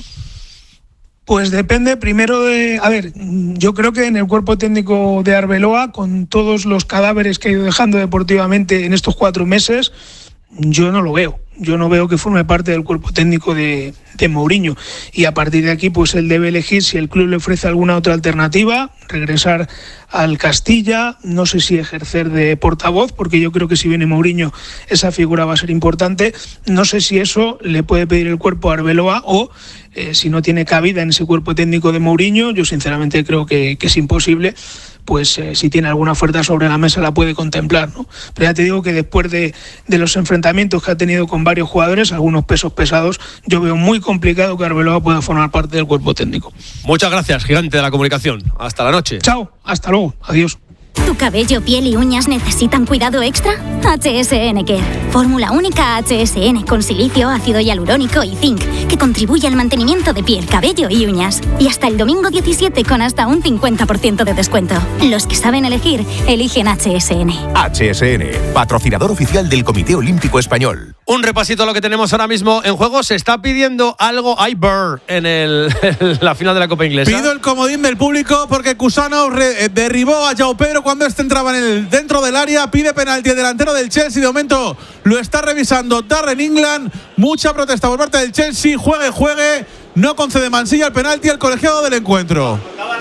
Pues depende primero de... A ver, yo creo que en el cuerpo técnico de Arbeloa, con todos los cadáveres que ha ido dejando deportivamente en estos cuatro meses, yo no lo veo. Yo no veo que forme parte del cuerpo técnico de, de Mourinho. Y a partir de aquí, pues él debe elegir si el club le ofrece alguna otra alternativa, regresar al Castilla, no sé si ejercer de portavoz, porque yo creo que si viene Mourinho esa figura va a ser importante. No sé si eso le puede pedir el cuerpo a Arbeloa o eh, si no tiene cabida en ese cuerpo técnico de Mourinho, yo sinceramente creo que, que es imposible. Pues eh, si tiene alguna oferta sobre la mesa la puede contemplar, ¿no? Pero ya te digo que después de, de los enfrentamientos que ha tenido con varios jugadores, algunos pesos pesados, yo veo muy complicado que Arbeloa pueda formar parte del cuerpo técnico. Muchas gracias, gigante de la comunicación. Hasta la noche. Chao, hasta luego, adiós. ¿Tu cabello, piel y uñas necesitan cuidado extra? H S N Care. Fórmula única H S N con silicio, ácido hialurónico y zinc, que contribuye al mantenimiento de piel, cabello y uñas. Y hasta el domingo diecisiete con hasta un cincuenta por ciento de descuento. Los que saben elegir, eligen H S N. H S N, patrocinador oficial del Comité Olímpico Español. Un repasito a lo que tenemos ahora mismo en juego. Se está pidiendo algo a Iber en, el, en la final de la Copa Inglesa. Pido el comodín del público porque Cusano re, eh, derribó a João Pedro cuando este entraba en el, dentro del área. Pide penalti el delantero del Chelsea. De momento lo está revisando Darren England. Mucha protesta por parte del Chelsea. Juegue, juegue. No concede Mansilla el penalti al colegiado del encuentro.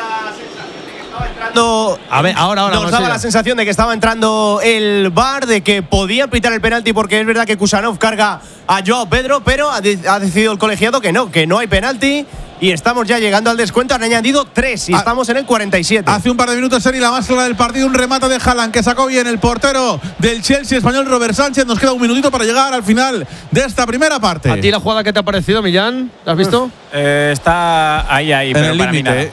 A ver, ahora, ahora, nos daba la sensación de que estaba entrando el V A R, de que podía pitar el penalti, porque es verdad que Kusanov carga a João Pedro, pero ha, de, ha decidido el colegiado que no, que no hay penalti. Y estamos ya llegando al descuento. Han añadido tres y ah, estamos en el cuarenta y siete. Hace un par de minutos, Seri, la más clara del partido. Un remate de Haaland que sacó bien el portero del Chelsea español, Robert Sánchez. Nos queda un minutito para llegar al final de esta primera parte. ¿A ti la jugada qué te ha parecido, Millán? ¿La has visto? Eh, está ahí, ahí, en pero el para límite, mí nada. eh.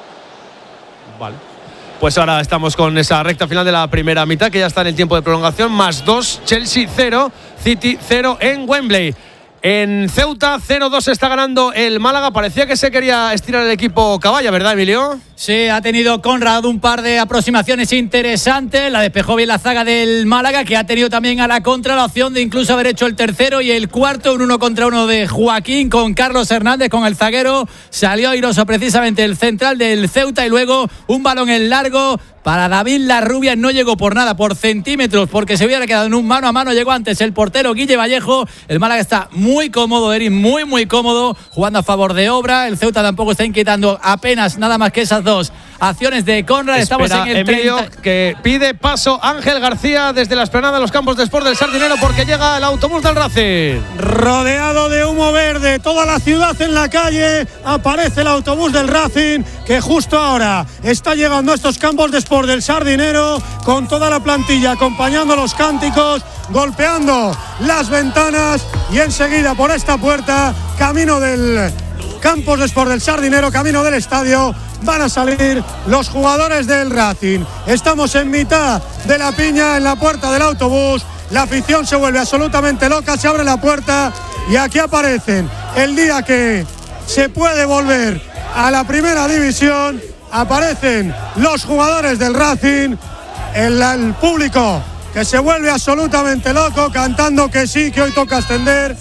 Vale. Pues ahora estamos con esa recta final de la primera mitad, que ya está en el tiempo de prolongación. Más dos, Chelsea cero, City cero en Wembley. En Ceuta, cero dos está ganando el Málaga. Parecía que se quería estirar el equipo Caballa, ¿verdad, Emilio? Sí, ha tenido Conrad un par de aproximaciones interesantes. La despejó bien la zaga del Málaga, que ha tenido también a la contra la opción de incluso haber hecho el tercero y el cuarto. Un uno contra uno de Joaquín con Carlos Hernández, con el zaguero. Salió airoso precisamente el central del Ceuta, y luego un balón en largo para David Larrubia. No llegó por nada, por centímetros, porque se hubiera quedado en un mano a mano. Llegó antes el portero Guille Vallejo. El Málaga está muy cómodo, Eric, muy muy cómodo, jugando a favor de Obra. El Ceuta tampoco está inquietando apenas nada más que esas dos acciones de Conrad. Espera, estamos en el Emilio, treinta. Que pide paso Ángel García desde la explanada de los campos de Sport del Sardinero, porque llega el autobús del Racing. Rodeado de humo verde, toda la ciudad en la calle, aparece el autobús del Racing, que justo ahora está llegando a estos campos de Sport del Sardinero, con toda la plantilla acompañando los cánticos, golpeando las ventanas, y enseguida por esta puerta, camino del campos de Sport del Sardinero, camino del estadio, van a salir los jugadores del Racing. Estamos en mitad de la piña, en la puerta del autobús. La afición se vuelve absolutamente loca, se abre la puerta y aquí aparecen. El día que se puede volver a la primera división, aparecen los jugadores del Racing, el, el público que se vuelve absolutamente loco, cantando que sí, que hoy toca ascender.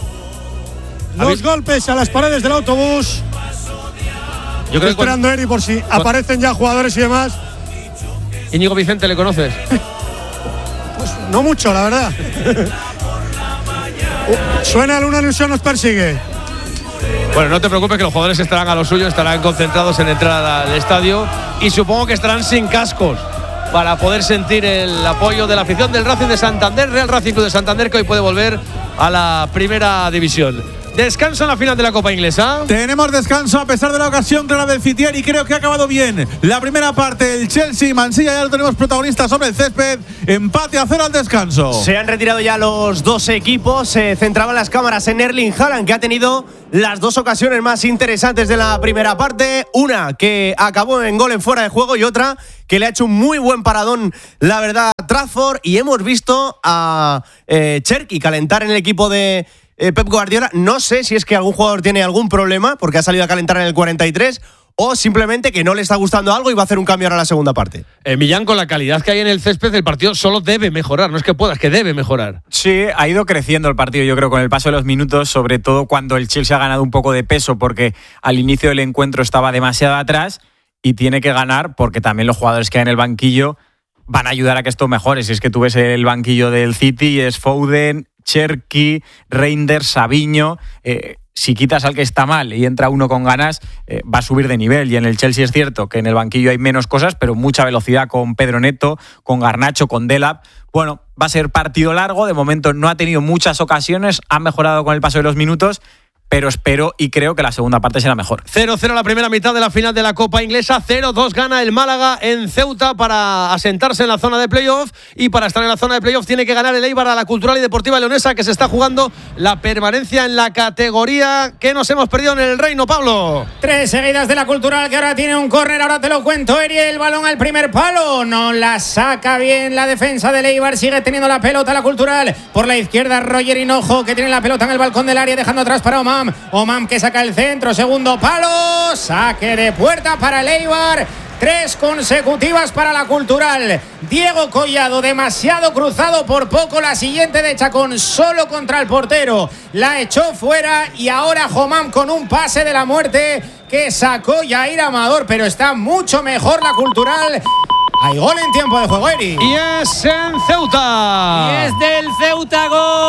Los golpes a las paredes del autobús. Yo creo Estoy esperando, Eri, por si cuando... aparecen ya jugadores y demás. Íñigo Vicente, ¿le conoces? Pues no mucho, la verdad. Suena el Una ilusión nos persigue. Bueno, no te preocupes que los jugadores estarán a lo suyo, estarán concentrados en entrar al estadio y supongo que estarán sin cascos para poder sentir el apoyo de la afición del Racing de Santander, Real Racing Club de Santander, que hoy puede volver a la primera división. Descanso en la final de la Copa Inglesa. Tenemos descanso a pesar de la ocasión clara del Citier y creo que ha acabado bien. La primera parte, el Chelsea, Mansilla, ya lo tenemos protagonista sobre el césped. Empate a cero al descanso. Se han retirado ya los dos equipos. Se centraban las cámaras en Erling Haaland, que ha tenido las dos ocasiones más interesantes de la primera parte. Una que acabó en gol en fuera de juego y otra que le ha hecho un muy buen paradón, la verdad, Trafford. Y hemos visto a eh, Cherki calentar en el equipo de Eh, Pep Guardiola. No sé si es que algún jugador tiene algún problema porque ha salido a calentar en el cuarenta y tres o simplemente que no le está gustando algo y va a hacer un cambio ahora en la segunda parte. Eh, Millán, con la calidad que hay en el césped, el partido solo debe mejorar, no es que pueda, es que debe mejorar. Sí, ha ido creciendo el partido, yo creo, con el paso de los minutos, sobre todo cuando el Chelsea ha ganado un poco de peso porque al inicio del encuentro estaba demasiado atrás y tiene que ganar porque también los jugadores que hay en el banquillo van a ayudar a que esto mejore. Si es que tú ves el banquillo del City, es Foden, Cherki, Reinders, Savinho. Eh, si quitas al que está mal y entra uno con ganas, eh, va a subir de nivel. Y en el Chelsea es cierto que en el banquillo hay menos cosas, pero mucha velocidad con Pedro Neto, con Garnacho, con Delap. Bueno, va a ser partido largo. De momento no ha tenido muchas ocasiones, ha mejorado con el paso de los minutos, pero espero y creo que la segunda parte será mejor. cero cero la primera mitad de la final de la Copa Inglesa, cero dos gana el Málaga en Ceuta para asentarse en la zona de playoff, y para estar en la zona de playoff tiene que ganar el Eibar a la Cultural y Deportiva Leonesa, que se está jugando la permanencia en la categoría que nos hemos perdido en el Reino, Pablo. Tres seguidas de la Cultural, que ahora tiene un córner, ahora te lo cuento, Eri, el balón al primer palo, no la saca bien la defensa del Eibar, sigue teniendo la pelota la Cultural, por la izquierda Roger Hinojo, que tiene la pelota en el balcón del área, dejando atrás para Omam. Omam, que saca el centro, segundo palo, saque de puerta para el Eibar. Tres consecutivas para la Cultural. Diego Collado, demasiado cruzado, por poco la siguiente de Chacón, solo contra el portero, la echó fuera. Y ahora Omam con un pase de la muerte que sacó Yair Amador, pero está mucho mejor la Cultural. Hay gol en tiempo de juego, Eri. Y es en Ceuta. Y es del Ceuta,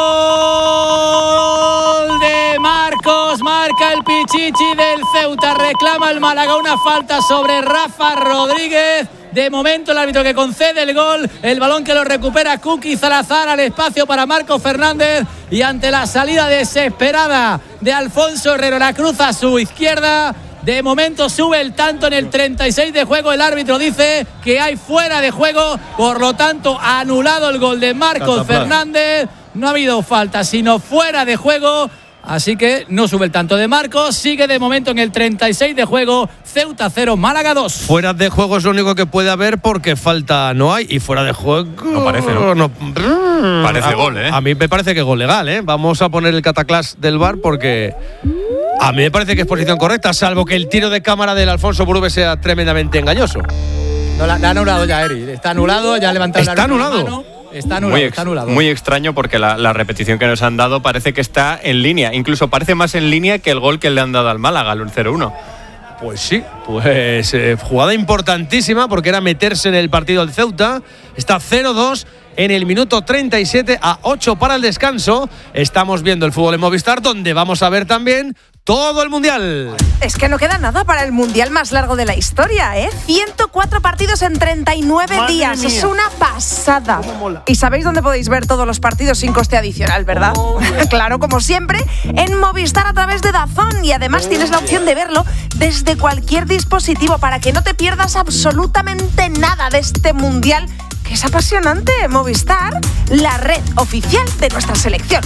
gol de Marcos. Marca el Pichichi del Ceuta. Reclama el Málaga una falta sobre Rafa Rodríguez. De momento el árbitro que concede el gol. El balón que lo recupera Kuki Salazar al espacio para Marcos Fernández. Y ante la salida desesperada de Alfonso Herrero, la cruza a su izquierda. De momento sube el tanto en el treinta y seis de juego. El árbitro dice que hay fuera de juego. Por lo tanto, anulado el gol de Marcos Fernández. No ha habido falta, sino fuera de juego. Así que no sube el tanto de Marcos. Sigue de momento en el treinta y seis de juego. Ceuta cero, Málaga dos. Fuera de juego es lo único que puede haber porque falta no hay. Y fuera de juego… No parece, ¿no? no parece a, gol, ¿eh? A mí me parece que gol legal, ¿eh? Vamos a poner el cataclás del V A R porque… A mí me parece que es posición correcta, salvo que el tiro de cámara del Alfonso Burube sea tremendamente engañoso. No, la, la ha anulado ya, Eri. Está anulado, ya ha levantado ¿Está la anulado? mano. Está anulado, muy, ex, está anulado. Muy extraño porque la, la repetición que nos han dado parece que está en línea. Incluso parece más en línea que el gol que le han dado al Málaga, al cero uno. Pues sí, pues eh, jugada importantísima porque era meterse en el partido del Ceuta. Está cero dos en el minuto treinta y siete, a ocho para el descanso. Estamos viendo el fútbol en Movistar, donde vamos a ver también todo el Mundial. Es que no queda nada para el Mundial más largo de la historia, ¿eh? ciento cuatro partidos en treinta y nueve Madre días. mía. Es una pasada. Y sabéis dónde podéis ver todos los partidos sin coste adicional, ¿verdad? Oh. Claro, como siempre, en Movistar a través de DAZN. Y además tienes la opción de verlo desde cualquier dispositivo para que no te pierdas absolutamente nada de este Mundial, que es apasionante. Movistar, la red oficial de nuestra selección.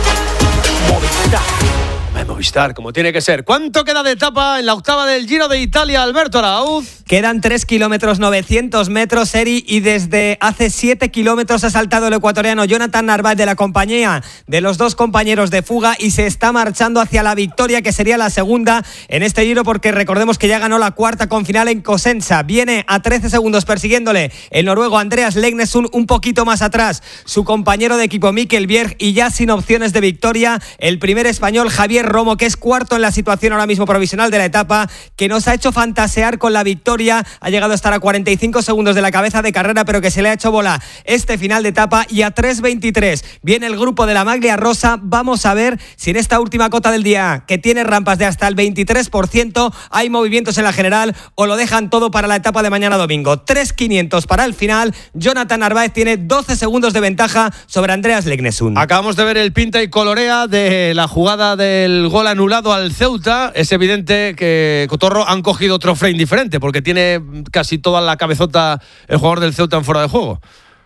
Movistar. Movistar, como tiene que ser. ¿Cuánto queda de etapa en la octava del Giro de Italia, Alberto Arauz? Quedan tres kilómetros novecientos metros, Eri, y desde hace siete kilómetros ha saltado el ecuatoriano Jonathan Narváez de la compañía de los dos compañeros de fuga y se está marchando hacia la victoria, que sería la segunda en este Giro, porque recordemos que ya ganó la cuarta con final en Cosenza. Viene a trece segundos persiguiéndole el noruego Andreas Legnesund, un poquito más atrás su compañero de equipo Mikkel Bjerg, y ya sin opciones de victoria el primer español Javier Romo, que es cuarto en la situación ahora mismo provisional de la etapa, que nos ha hecho fantasear con la victoria. Ha llegado a estar a cuarenta y cinco segundos de la cabeza de carrera, pero que se le ha hecho bola este final de etapa. Y a tres veintitrés viene el grupo de la Maglia Rosa. Vamos a ver si en esta última cota del día, que tiene rampas de hasta el veintitrés por ciento, hay movimientos en la general o lo dejan todo para la etapa de mañana domingo. tres quinientos para el final. Jonathan Narváez tiene doce segundos de ventaja sobre Andreas Legnesund. Acabamos de ver el pinta y colorea de la jugada del gol anulado al Ceuta. Es evidente que, Cotorro, han cogido otro frame diferente porque tiene casi toda la cabezota el jugador del Ceuta en fuera de juego.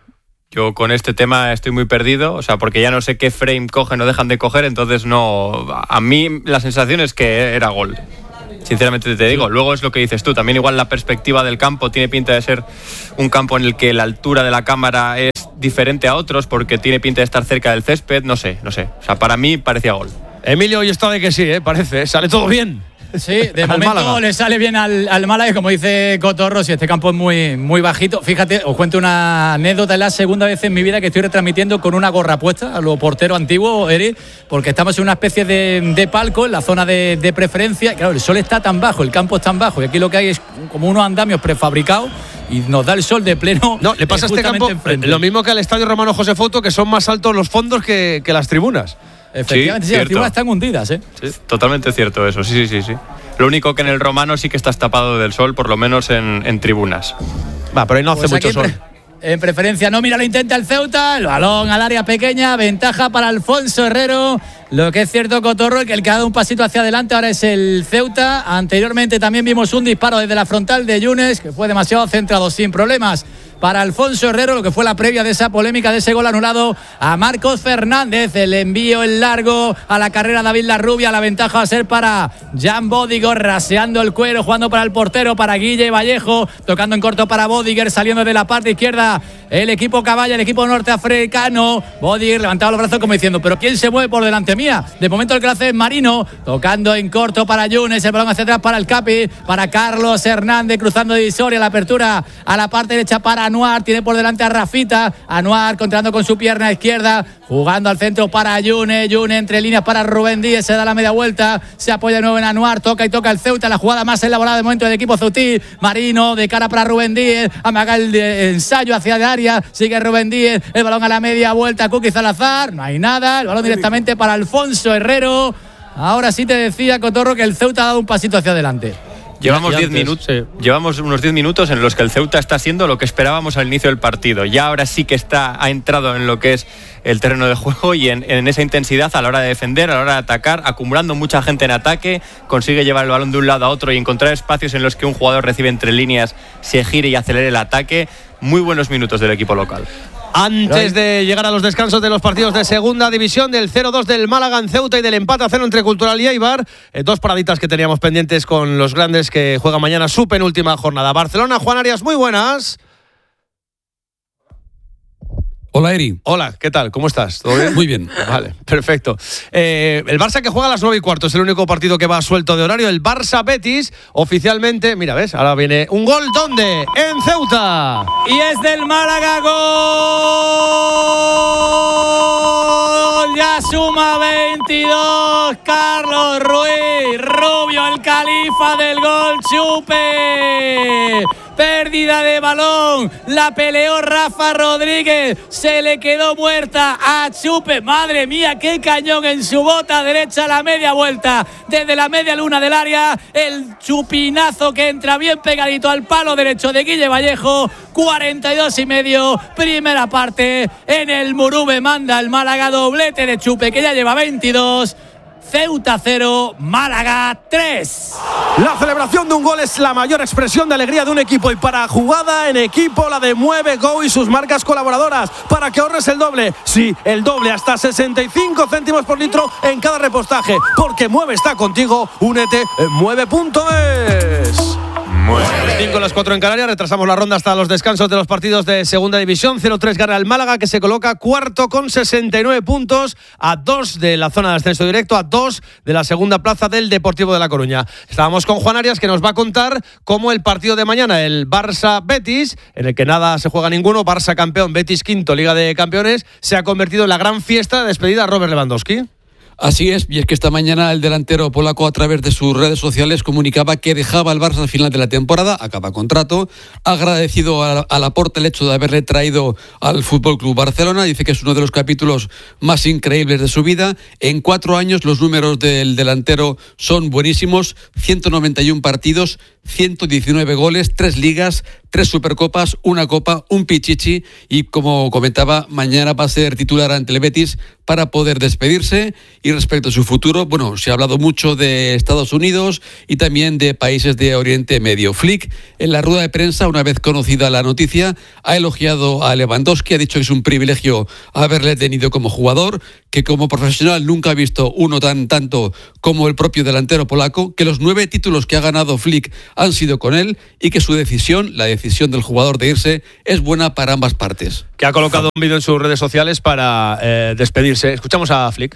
Yo con este tema estoy muy perdido, o sea, porque ya no sé qué frame cogen o dejan de coger, entonces no... A mí la sensación es que era gol. Sinceramente te digo, luego es lo que dices tú, también igual la perspectiva del campo tiene pinta de ser un campo en el que la altura de la cámara es diferente a otros porque tiene pinta de estar cerca del césped, no sé, no sé, o sea, para mí parecía gol. Emilio, hoy está de que sí, ¿eh? Parece, sale todo bien. Sí, de momento Málaga. Le sale bien al, al Málaga y como dice Cotorro, si este campo es muy, muy bajito. Fíjate, os cuento una anécdota, es la segunda vez en mi vida que estoy retransmitiendo con una gorra puesta a los porteros antiguos, Eric, porque estamos en una especie de, de palco en la zona de, de preferencia. Claro, el sol está tan bajo, el campo es tan bajo y aquí lo que hay es como unos andamios prefabricados y nos da el sol de pleno. No, le pasa a este campo enfrente. Lo mismo que al estadio Romano José Foto, que son más altos los fondos que, que las tribunas. Efectivamente, sí, sí, las tribunas están hundidas, ¿eh? Sí, totalmente cierto eso, sí, sí, sí, sí. Lo único que en el Romano sí que estás tapado del sol, por lo menos en, en tribunas. Va, pero ahí no hace pues mucho sol. En, pre en preferencia, no, mira, lo intenta el Ceuta, el balón al área pequeña, ventaja para Alfonso Herrero. Lo que es cierto, Cotorro, que el que ha dado un pasito hacia adelante ahora es el Ceuta. Anteriormente también vimos un disparo desde la frontal de Yunes, que fue demasiado centrado, sin problemas para Alfonso Herrero, lo que fue la previa de esa polémica, de ese gol anulado a Marcos Fernández. El envío en largo a la carrera David Larrubia. La ventaja va a ser para Jan Bodiger, raseando el cuero, jugando para el portero, para Guille Vallejo, tocando en corto para Bodiger, saliendo de la parte izquierda el equipo Caballa, el equipo norteafricano. Bodiger levantaba los brazos como diciendo, pero ¿quién se mueve por delante mía? De momento el que lo hace es Marino, tocando en corto para Yunes, el balón hacia atrás para el Capi, para Carlos Hernández, cruzando divisoria, la apertura a la parte derecha para Anuar, tiene por delante a Rafita, Anuar controlando con su pierna izquierda, jugando al centro para Yune, Yune entre líneas para Rubén Díez, se da la media vuelta, se apoya de nuevo en Anuar, toca y toca el Ceuta, la jugada más elaborada de momento del equipo ceutí. Marino de cara para Rubén Díez, amaga el ensayo hacia el área, sigue Rubén Díez, el balón a la media vuelta, Kuki Salazar, no hay nada, el balón directamente para Alfonso Herrero. Ahora sí te decía, Cotorro, que el Ceuta ha dado un pasito hacia adelante. Llevamos diez minutos, sí. Llevamos unos diez minutos en los que el Ceuta está siendo lo que esperábamos al inicio del partido. Ya ahora sí que está, ha entrado en lo que es el terreno de juego y en, en esa intensidad a la hora de defender, a la hora de atacar, acumulando mucha gente en ataque, consigue llevar el balón de un lado a otro y encontrar espacios en los que un jugador recibe entre líneas, se gire y acelere el ataque. Muy buenos minutos del equipo local. Antes de llegar a los descansos de los partidos de segunda división, del cero dos del Málaga en Ceuta y del empate a cero entre Cultural y Eibar, eh, dos paraditas que teníamos pendientes con los grandes que juegan mañana su penúltima jornada. Barcelona, Juan Arias, muy buenas. Hola, Eri. Hola, ¿qué tal? ¿Cómo estás? ¿Todo bien? Muy bien. Vale, perfecto. Eh, el Barça que juega a las nueve y cuarto es el único partido que va suelto de horario. El Barça-Betis, oficialmente, mira, ¿ves? Ahora viene un gol, ¿dónde? En Ceuta. Y es del Málaga, gol. Ya suma veintidós. Carlos Ruiz, Rubio, el califa del gol, Chupe. Pérdida de balón, la peleó Rafa Rodríguez, se le quedó muerta a Chupe. Madre mía, qué cañón en su bota derecha, la media vuelta desde la media luna del área, el chupinazo que entra bien pegadito al palo derecho de Guille Vallejo. Cuarenta y dos y medio, primera parte. En el Murube manda el Málaga, doblete de Chupe que ya lleva veintidós. Ceuta cero, Málaga tres. La celebración de un gol es la mayor expresión de alegría de un equipo, y para jugada en equipo la de Mueve Go y sus marcas colaboradoras, para que ahorres el doble, sí, el doble, hasta sesenta y cinco céntimos por litro en cada repostaje, porque Mueve está contigo. Únete en mueve punto es. cinco a las cuatro en Canarias, retrasamos la ronda hasta los descansos de los partidos de segunda división. cero tres gana el Málaga, que se coloca cuarto con sesenta y nueve puntos, a dos de la zona de ascenso directo, a dos de la segunda plaza del Deportivo de La Coruña. Estábamos con Juan Arias, que nos va a contar cómo el partido de mañana, el Barça-Betis, en el que nada se juega ninguno, Barça campeón, Betis quinto, Liga de Campeones, se ha convertido en la gran fiesta de despedida a Robert Lewandowski. Así es, y es que esta mañana el delantero polaco a través de sus redes sociales comunicaba que dejaba al Barça al final de la temporada, acaba contrato, ha agradecido a, a Laporta el hecho de haberle traído al F C Barcelona, dice que es uno de los capítulos más increíbles de su vida. En cuatro años los números del delantero son buenísimos, ciento noventa y uno partidos, ciento diecinueve goles, tres ligas, tres supercopas, una copa, un pichichi y, como comentaba, mañana va a ser titular ante el Betis para poder despedirse. Y respecto a su futuro, bueno, se ha hablado mucho de Estados Unidos y también de países de Oriente Medio. Flick, en la rueda de prensa, una vez conocida la noticia, ha elogiado a Lewandowski, ha dicho que es un privilegio haberle tenido como jugador, que como profesional nunca ha visto uno tan tanto como el propio delantero polaco, que los nueve títulos que ha ganado Flick han sido con él y que su decisión, la decisión del jugador de irse, es buena para ambas partes. Que ha colocado un vídeo en sus redes sociales para eh, despedirse. Escuchamos a Flick.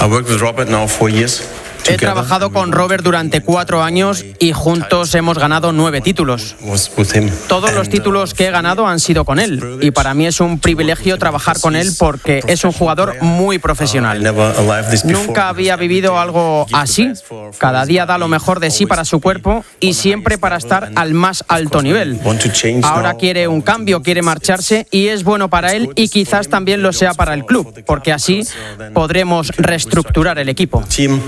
He trabajado con Robert durante cuatro años y juntos hemos ganado nueve títulos. Todos los títulos que he ganado han sido con él y para mí es un privilegio trabajar con él porque es un jugador muy profesional. Nunca había vivido algo así. Cada día da lo mejor de sí para su cuerpo y siempre para estar al más alto nivel. Ahora quiere un cambio, quiere marcharse y es bueno para él y quizás también lo sea para el club, porque así podremos reestructurar el equipo.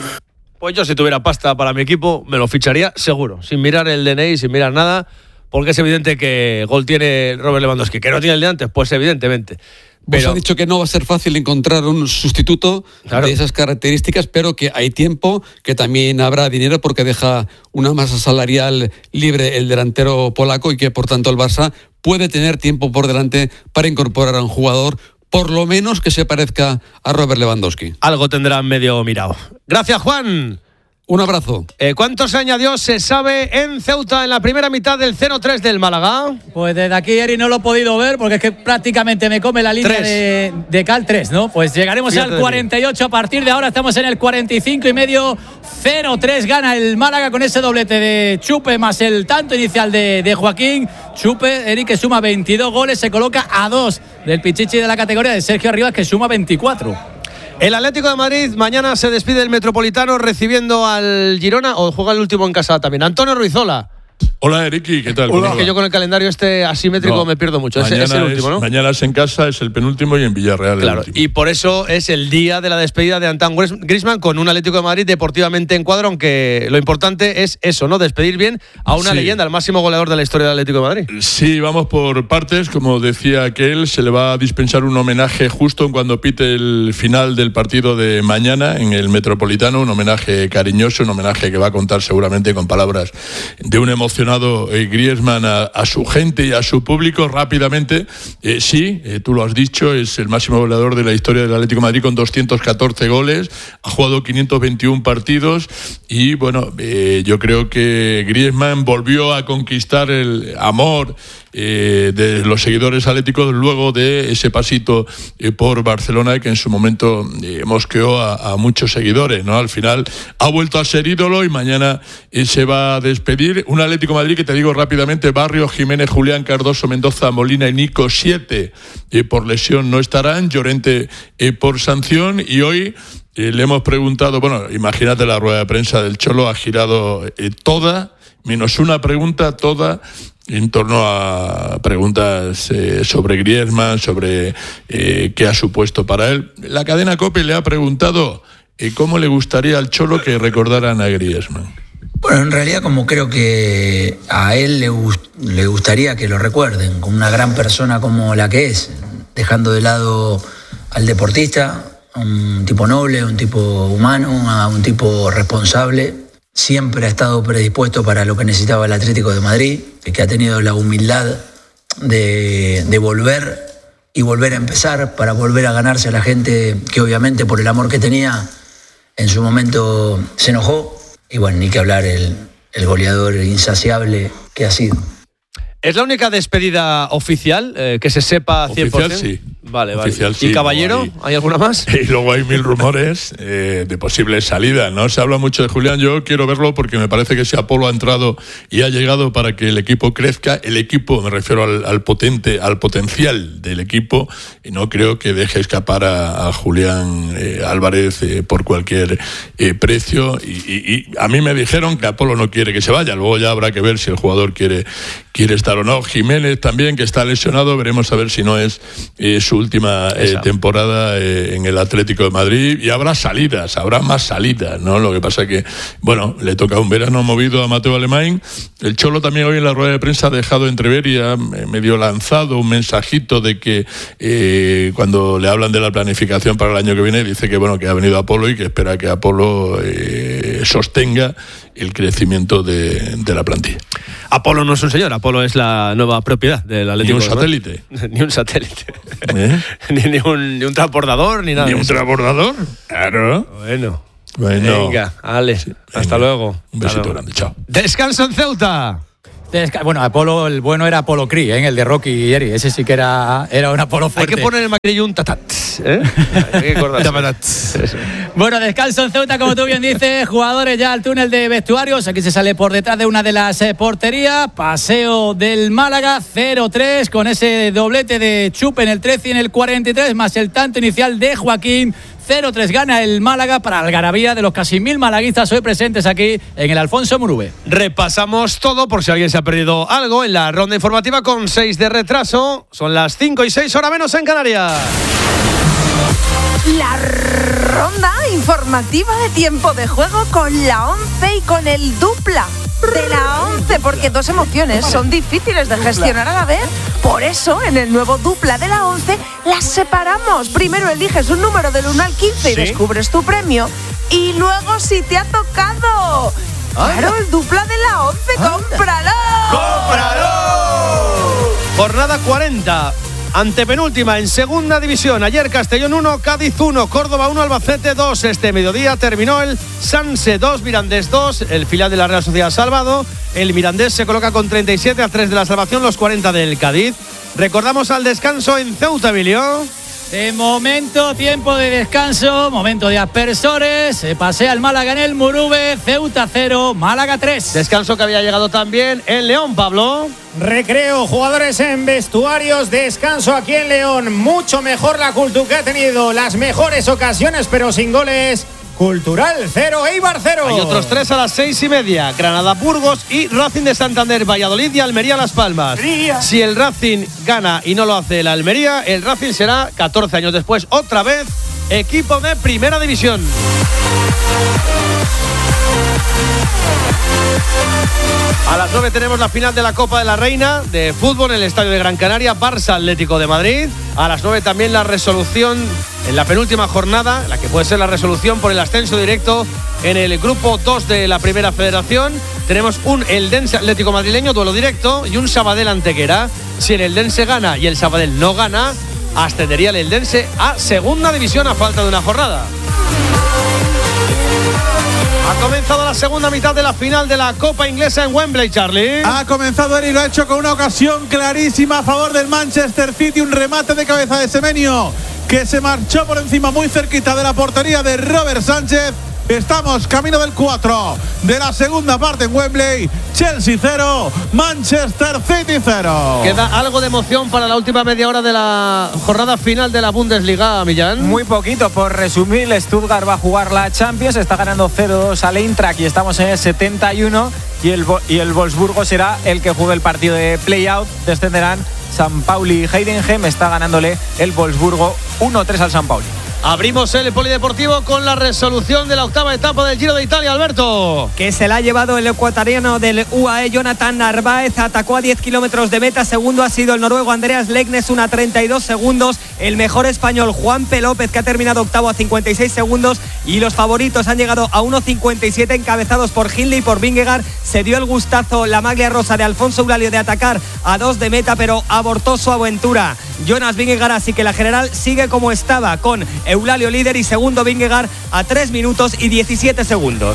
Pues yo, si tuviera pasta para mi equipo, me lo ficharía seguro, sin mirar el D N I, sin mirar nada, porque es evidente que gol tiene Robert Lewandowski. ¿Que no tiene el de antes? Pues evidentemente. Pero pues ha dicho que no va a ser fácil encontrar un sustituto claro. de esas características, pero que hay tiempo, que también habrá dinero porque deja una masa salarial libre el delantero polaco y que por tanto el Barça puede tener tiempo por delante para incorporar a un jugador por lo menos que se parezca a Robert Lewandowski. Algo tendrán medio mirado. Gracias, Juan. Un abrazo. Eh, ¿Cuánto se añadió, se sabe, en Ceuta en la primera mitad del cero tres del Málaga? Pues desde aquí, Eri, no lo he podido ver porque es que prácticamente me come la línea de, de Cal tres, ¿no? Pues llegaremos Fíjate al cuarenta y ocho a partir de ahora, estamos en el cuarenta y cinco y medio, cero tres gana el Málaga con ese doblete de Chupe más el tanto inicial de, de Joaquín. Chupe, Eri, que suma veintidós goles, se coloca a dos del pichichi de la categoría de Sergio Arribas, que suma veinticuatro. El Atlético de Madrid mañana se despide del Metropolitano recibiendo al Girona, o juega el último en casa también. Antonio Ruizola. Hola, Eriki, ¿qué tal? Hola. Es que yo con el calendario este asimétrico no, me pierdo mucho. Es, es el último, es, ¿no? Mañana es en casa, es el penúltimo y en Villarreal claro, el último. Y por eso es el día de la despedida de Antoine Griezmann con un Atlético de Madrid deportivamente en cuadro, aunque lo importante es eso, ¿no? Despedir bien a una sí. leyenda, al máximo goleador de la historia del Atlético de Madrid. Sí, vamos por partes. Como decía aquel, se le va a dispensar un homenaje justo cuando pite el final del partido de mañana en el Metropolitano, un homenaje cariñoso, un homenaje que va a contar seguramente con palabras de un emocionado eh, Griezmann a, a su gente y a su público rápidamente. Eh, sí, eh, tú lo has dicho, es el máximo goleador de la historia del Atlético de Madrid con doscientos catorce goles, ha jugado quinientos veintiuno partidos y bueno, eh, yo creo que Griezmann volvió a conquistar el amor Eh, de los seguidores atléticos luego de ese pasito eh, por Barcelona que en su momento eh, mosqueó a, a muchos seguidores, ¿no? Al final ha vuelto a ser ídolo y mañana eh, se va a despedir. Un Atlético de Madrid que te digo rápidamente: Barrios, Jiménez, Julián, Cardoso, Mendoza, Molina y Nico, siete eh, por lesión no estarán, Llorente eh, por sanción. Y hoy eh, le hemos preguntado, bueno, imagínate la rueda de prensa del Cholo, ha girado eh, toda, menos una pregunta, toda en torno a preguntas eh, sobre Griezmann, sobre eh, qué ha supuesto para él. La cadena COPE le ha preguntado eh, cómo le gustaría al Cholo que recordaran a Griezmann. Bueno, en realidad como creo que a él le, gust- le gustaría que lo recuerden, como una gran persona como la que es, dejando de lado al deportista, un tipo noble, un tipo humano, un tipo responsable. Siempre ha estado predispuesto para lo que necesitaba el Atlético de Madrid, que ha tenido la humildad de, de volver y volver a empezar, para volver a ganarse a la gente que obviamente por el amor que tenía en su momento se enojó. Y bueno, ni que hablar el, el goleador insaciable que ha sido. ¿Es la única despedida oficial eh, que se sepa cien por ciento? Oficial, sí. Vale, oficial, vale. sí, ¿Y Caballero? hay, ¿Hay alguna más? Y luego hay mil rumores eh, de posibles salidas. No se habla mucho de Julián. Yo quiero verlo porque me parece que si Apolo ha entrado y ha llegado para que el equipo crezca, el equipo, me refiero al, al potente, al potencial del equipo, y no creo que deje escapar a, a Julián eh, Álvarez eh, por cualquier eh, precio. Y, y, y a mí me dijeron que Apolo no quiere que se vaya. Luego ya habrá que ver si el jugador quiere, quiere estar o no. Jiménez también, que está lesionado, veremos a ver si no es eh, su última eh, temporada eh, en el Atlético de Madrid, y habrá salidas, habrá más salidas, ¿no? Lo que pasa que, bueno, le toca un verano movido a Mateo Alemán. El Cholo también hoy en la rueda de prensa ha dejado entrever y ha medio lanzado un mensajito de que eh, cuando le hablan de la planificación para el año que viene, dice que, bueno, que ha venido Apolo y que espera que Apolo eh, sostenga el crecimiento de, de la plantilla. Apolo no es un señor, Apolo es la nueva propiedad del Atlético. Ni un satélite. Ni un satélite. ¿Eh? ni, ni, un, ni un transbordador, ni nada. ¿Ni un transbordador? Claro. Bueno. Bueno. Venga, Ale, sí, hasta venga. luego. Un besito grande, chao. Descanso en Ceuta. Desca- bueno, Apolo, el bueno era Apolo Cree, ¿eh? El de Rocky y Eri. Ese sí que era, era un Apolo fuerte. Hay que poner el maquillo un tatat. ¿Eh? Hay que Bueno, descanso en Ceuta, como tú bien dices. Jugadores ya al túnel de vestuarios. Aquí se sale por detrás de una de las eh, porterías. Paseo del Málaga, cero tres, con ese doblete de Chupe en el trece y en el cuarenta y tres, más el tanto inicial de Joaquín. cero tres gana el Málaga para algarabía de los casi mil malaguistas hoy presentes aquí en el Alfonso Murube. Repasamos todo por si alguien se ha perdido algo en la ronda informativa con seis de retraso. Son las cinco y seis, hora menos en Canarias. La ronda informativa de tiempo de juego con la once y con el dupla de la once, porque dos emociones son difíciles de gestionar a la vez. Por eso, en el nuevo dupla de la once, las separamos. Primero eliges un número del uno al quince y ¿sí? descubres tu premio. Y luego, si te ha tocado, claro, el dupla de la once, ¡cómpralo! ¡Cómpralo! Jornada cuarenta. Antepenúltima en segunda división. Ayer Castellón uno, Cádiz uno, Córdoba uno, Albacete dos. Este mediodía terminó el Sanse dos, Mirandés dos. El filial de la Real Sociedad salvado. El Mirandés se coloca con treinta y siete a tres de la salvación, los cuarenta del Cádiz. Recordamos al descanso en Ceuta, Emilio. De momento, tiempo de descanso, momento de aspersores. Se pasea el Málaga en el Murube. Ceuta cero, Málaga tres. Descanso que había llegado también en León, Pablo. Recreo, jugadores en vestuarios, descanso aquí en León. Mucho mejor la Cultu, que ha tenido las mejores ocasiones, pero sin goles. Cultural cero, Eibar cero. Hay otros tres a las seis y media. Granada, Burgos y Racing de Santander, Valladolid y Almería, Las Palmas. Ría. Si el Racing gana y no lo hace el Almería, el Racing será catorce años después otra vez equipo de primera división. A las nueve tenemos la final de la Copa de la Reina de fútbol en el Estadio de Gran Canaria, Barça Atlético de Madrid. A las nueve también la resolución en la penúltima jornada, la que puede ser la resolución por el ascenso directo en el grupo dos de la Primera Federación. Tenemos un Eldense Atlético madrileño, duelo directo, y un Sabadell Antequera. Si el Eldense gana y el Sabadell no gana, ascendería el Eldense a segunda división a falta de una jornada. Ha comenzado la segunda mitad de la final de la Copa Inglesa en Wembley, Charlie. Ha comenzado él y lo ha hecho con una ocasión clarísima a favor del Manchester City. Un remate de cabeza de Semenyo que se marchó por encima muy cerquita de la portería de Robert Sánchez. Estamos camino del cuatro de la segunda parte en Wembley. Chelsea cero, Manchester City cero. Queda algo de emoción para la última media hora de la jornada final de la Bundesliga, Millán. Muy poquito, por resumir, el Stuttgart va a jugar la Champions, está ganando cero dos al Eintracht y estamos en el setenta y uno, y el, y el Wolfsburgo será el que juegue el partido de play-out. Descenderán San Pauli y Heidenheim, está ganándole el Wolfsburgo uno tres al San Pauli. Abrimos el polideportivo con la resolución de la octava etapa del Giro de Italia, Alberto. Que se la ha llevado el ecuatoriano del U A E, Jonathan Narváez. Atacó a diez kilómetros de meta. Segundo ha sido el noruego Andreas Legnes, una treinta y dos segundos. El mejor español, Juan P. López, que ha terminado octavo a cincuenta y seis segundos. Y los favoritos han llegado a uno cincuenta y siete, encabezados por Hindley y por Vingegaard. Se dio el gustazo la maglia rosa de Alfonso Eulalio de atacar a dos de meta, pero abortó su aventura Jonas Vingegaard, así que la general sigue como estaba, con Eulalio líder y segundo Vingegaard a tres minutos y diecisiete segundos.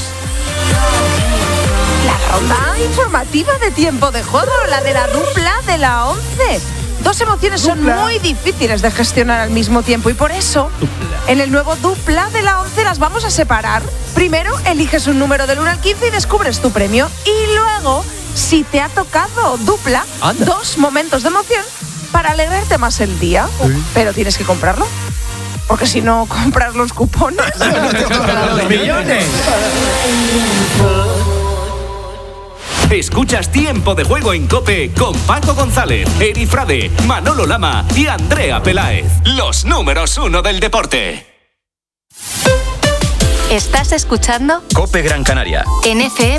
La ronda informativa de tiempo de juego, la de la dupla de la once. Dos emociones son Dupla. muy difíciles de gestionar al mismo tiempo y por eso en el nuevo Dupla de la once las vamos a separar. Primero eliges un número del uno al quince y descubres tu premio. Y luego, si te ha tocado Dupla, Anda. dos momentos de emoción para alegrarte más el día. Pero tienes que comprarlo. Porque si no compras los cupones, no te tocarán los millones. Escuchas Tiempo de Juego en COPE con Paco González, Eri Frade, Manolo Lama y Andrea Peláez. Los números uno del deporte. ¿Estás escuchando? COPE Gran Canaria. En F M.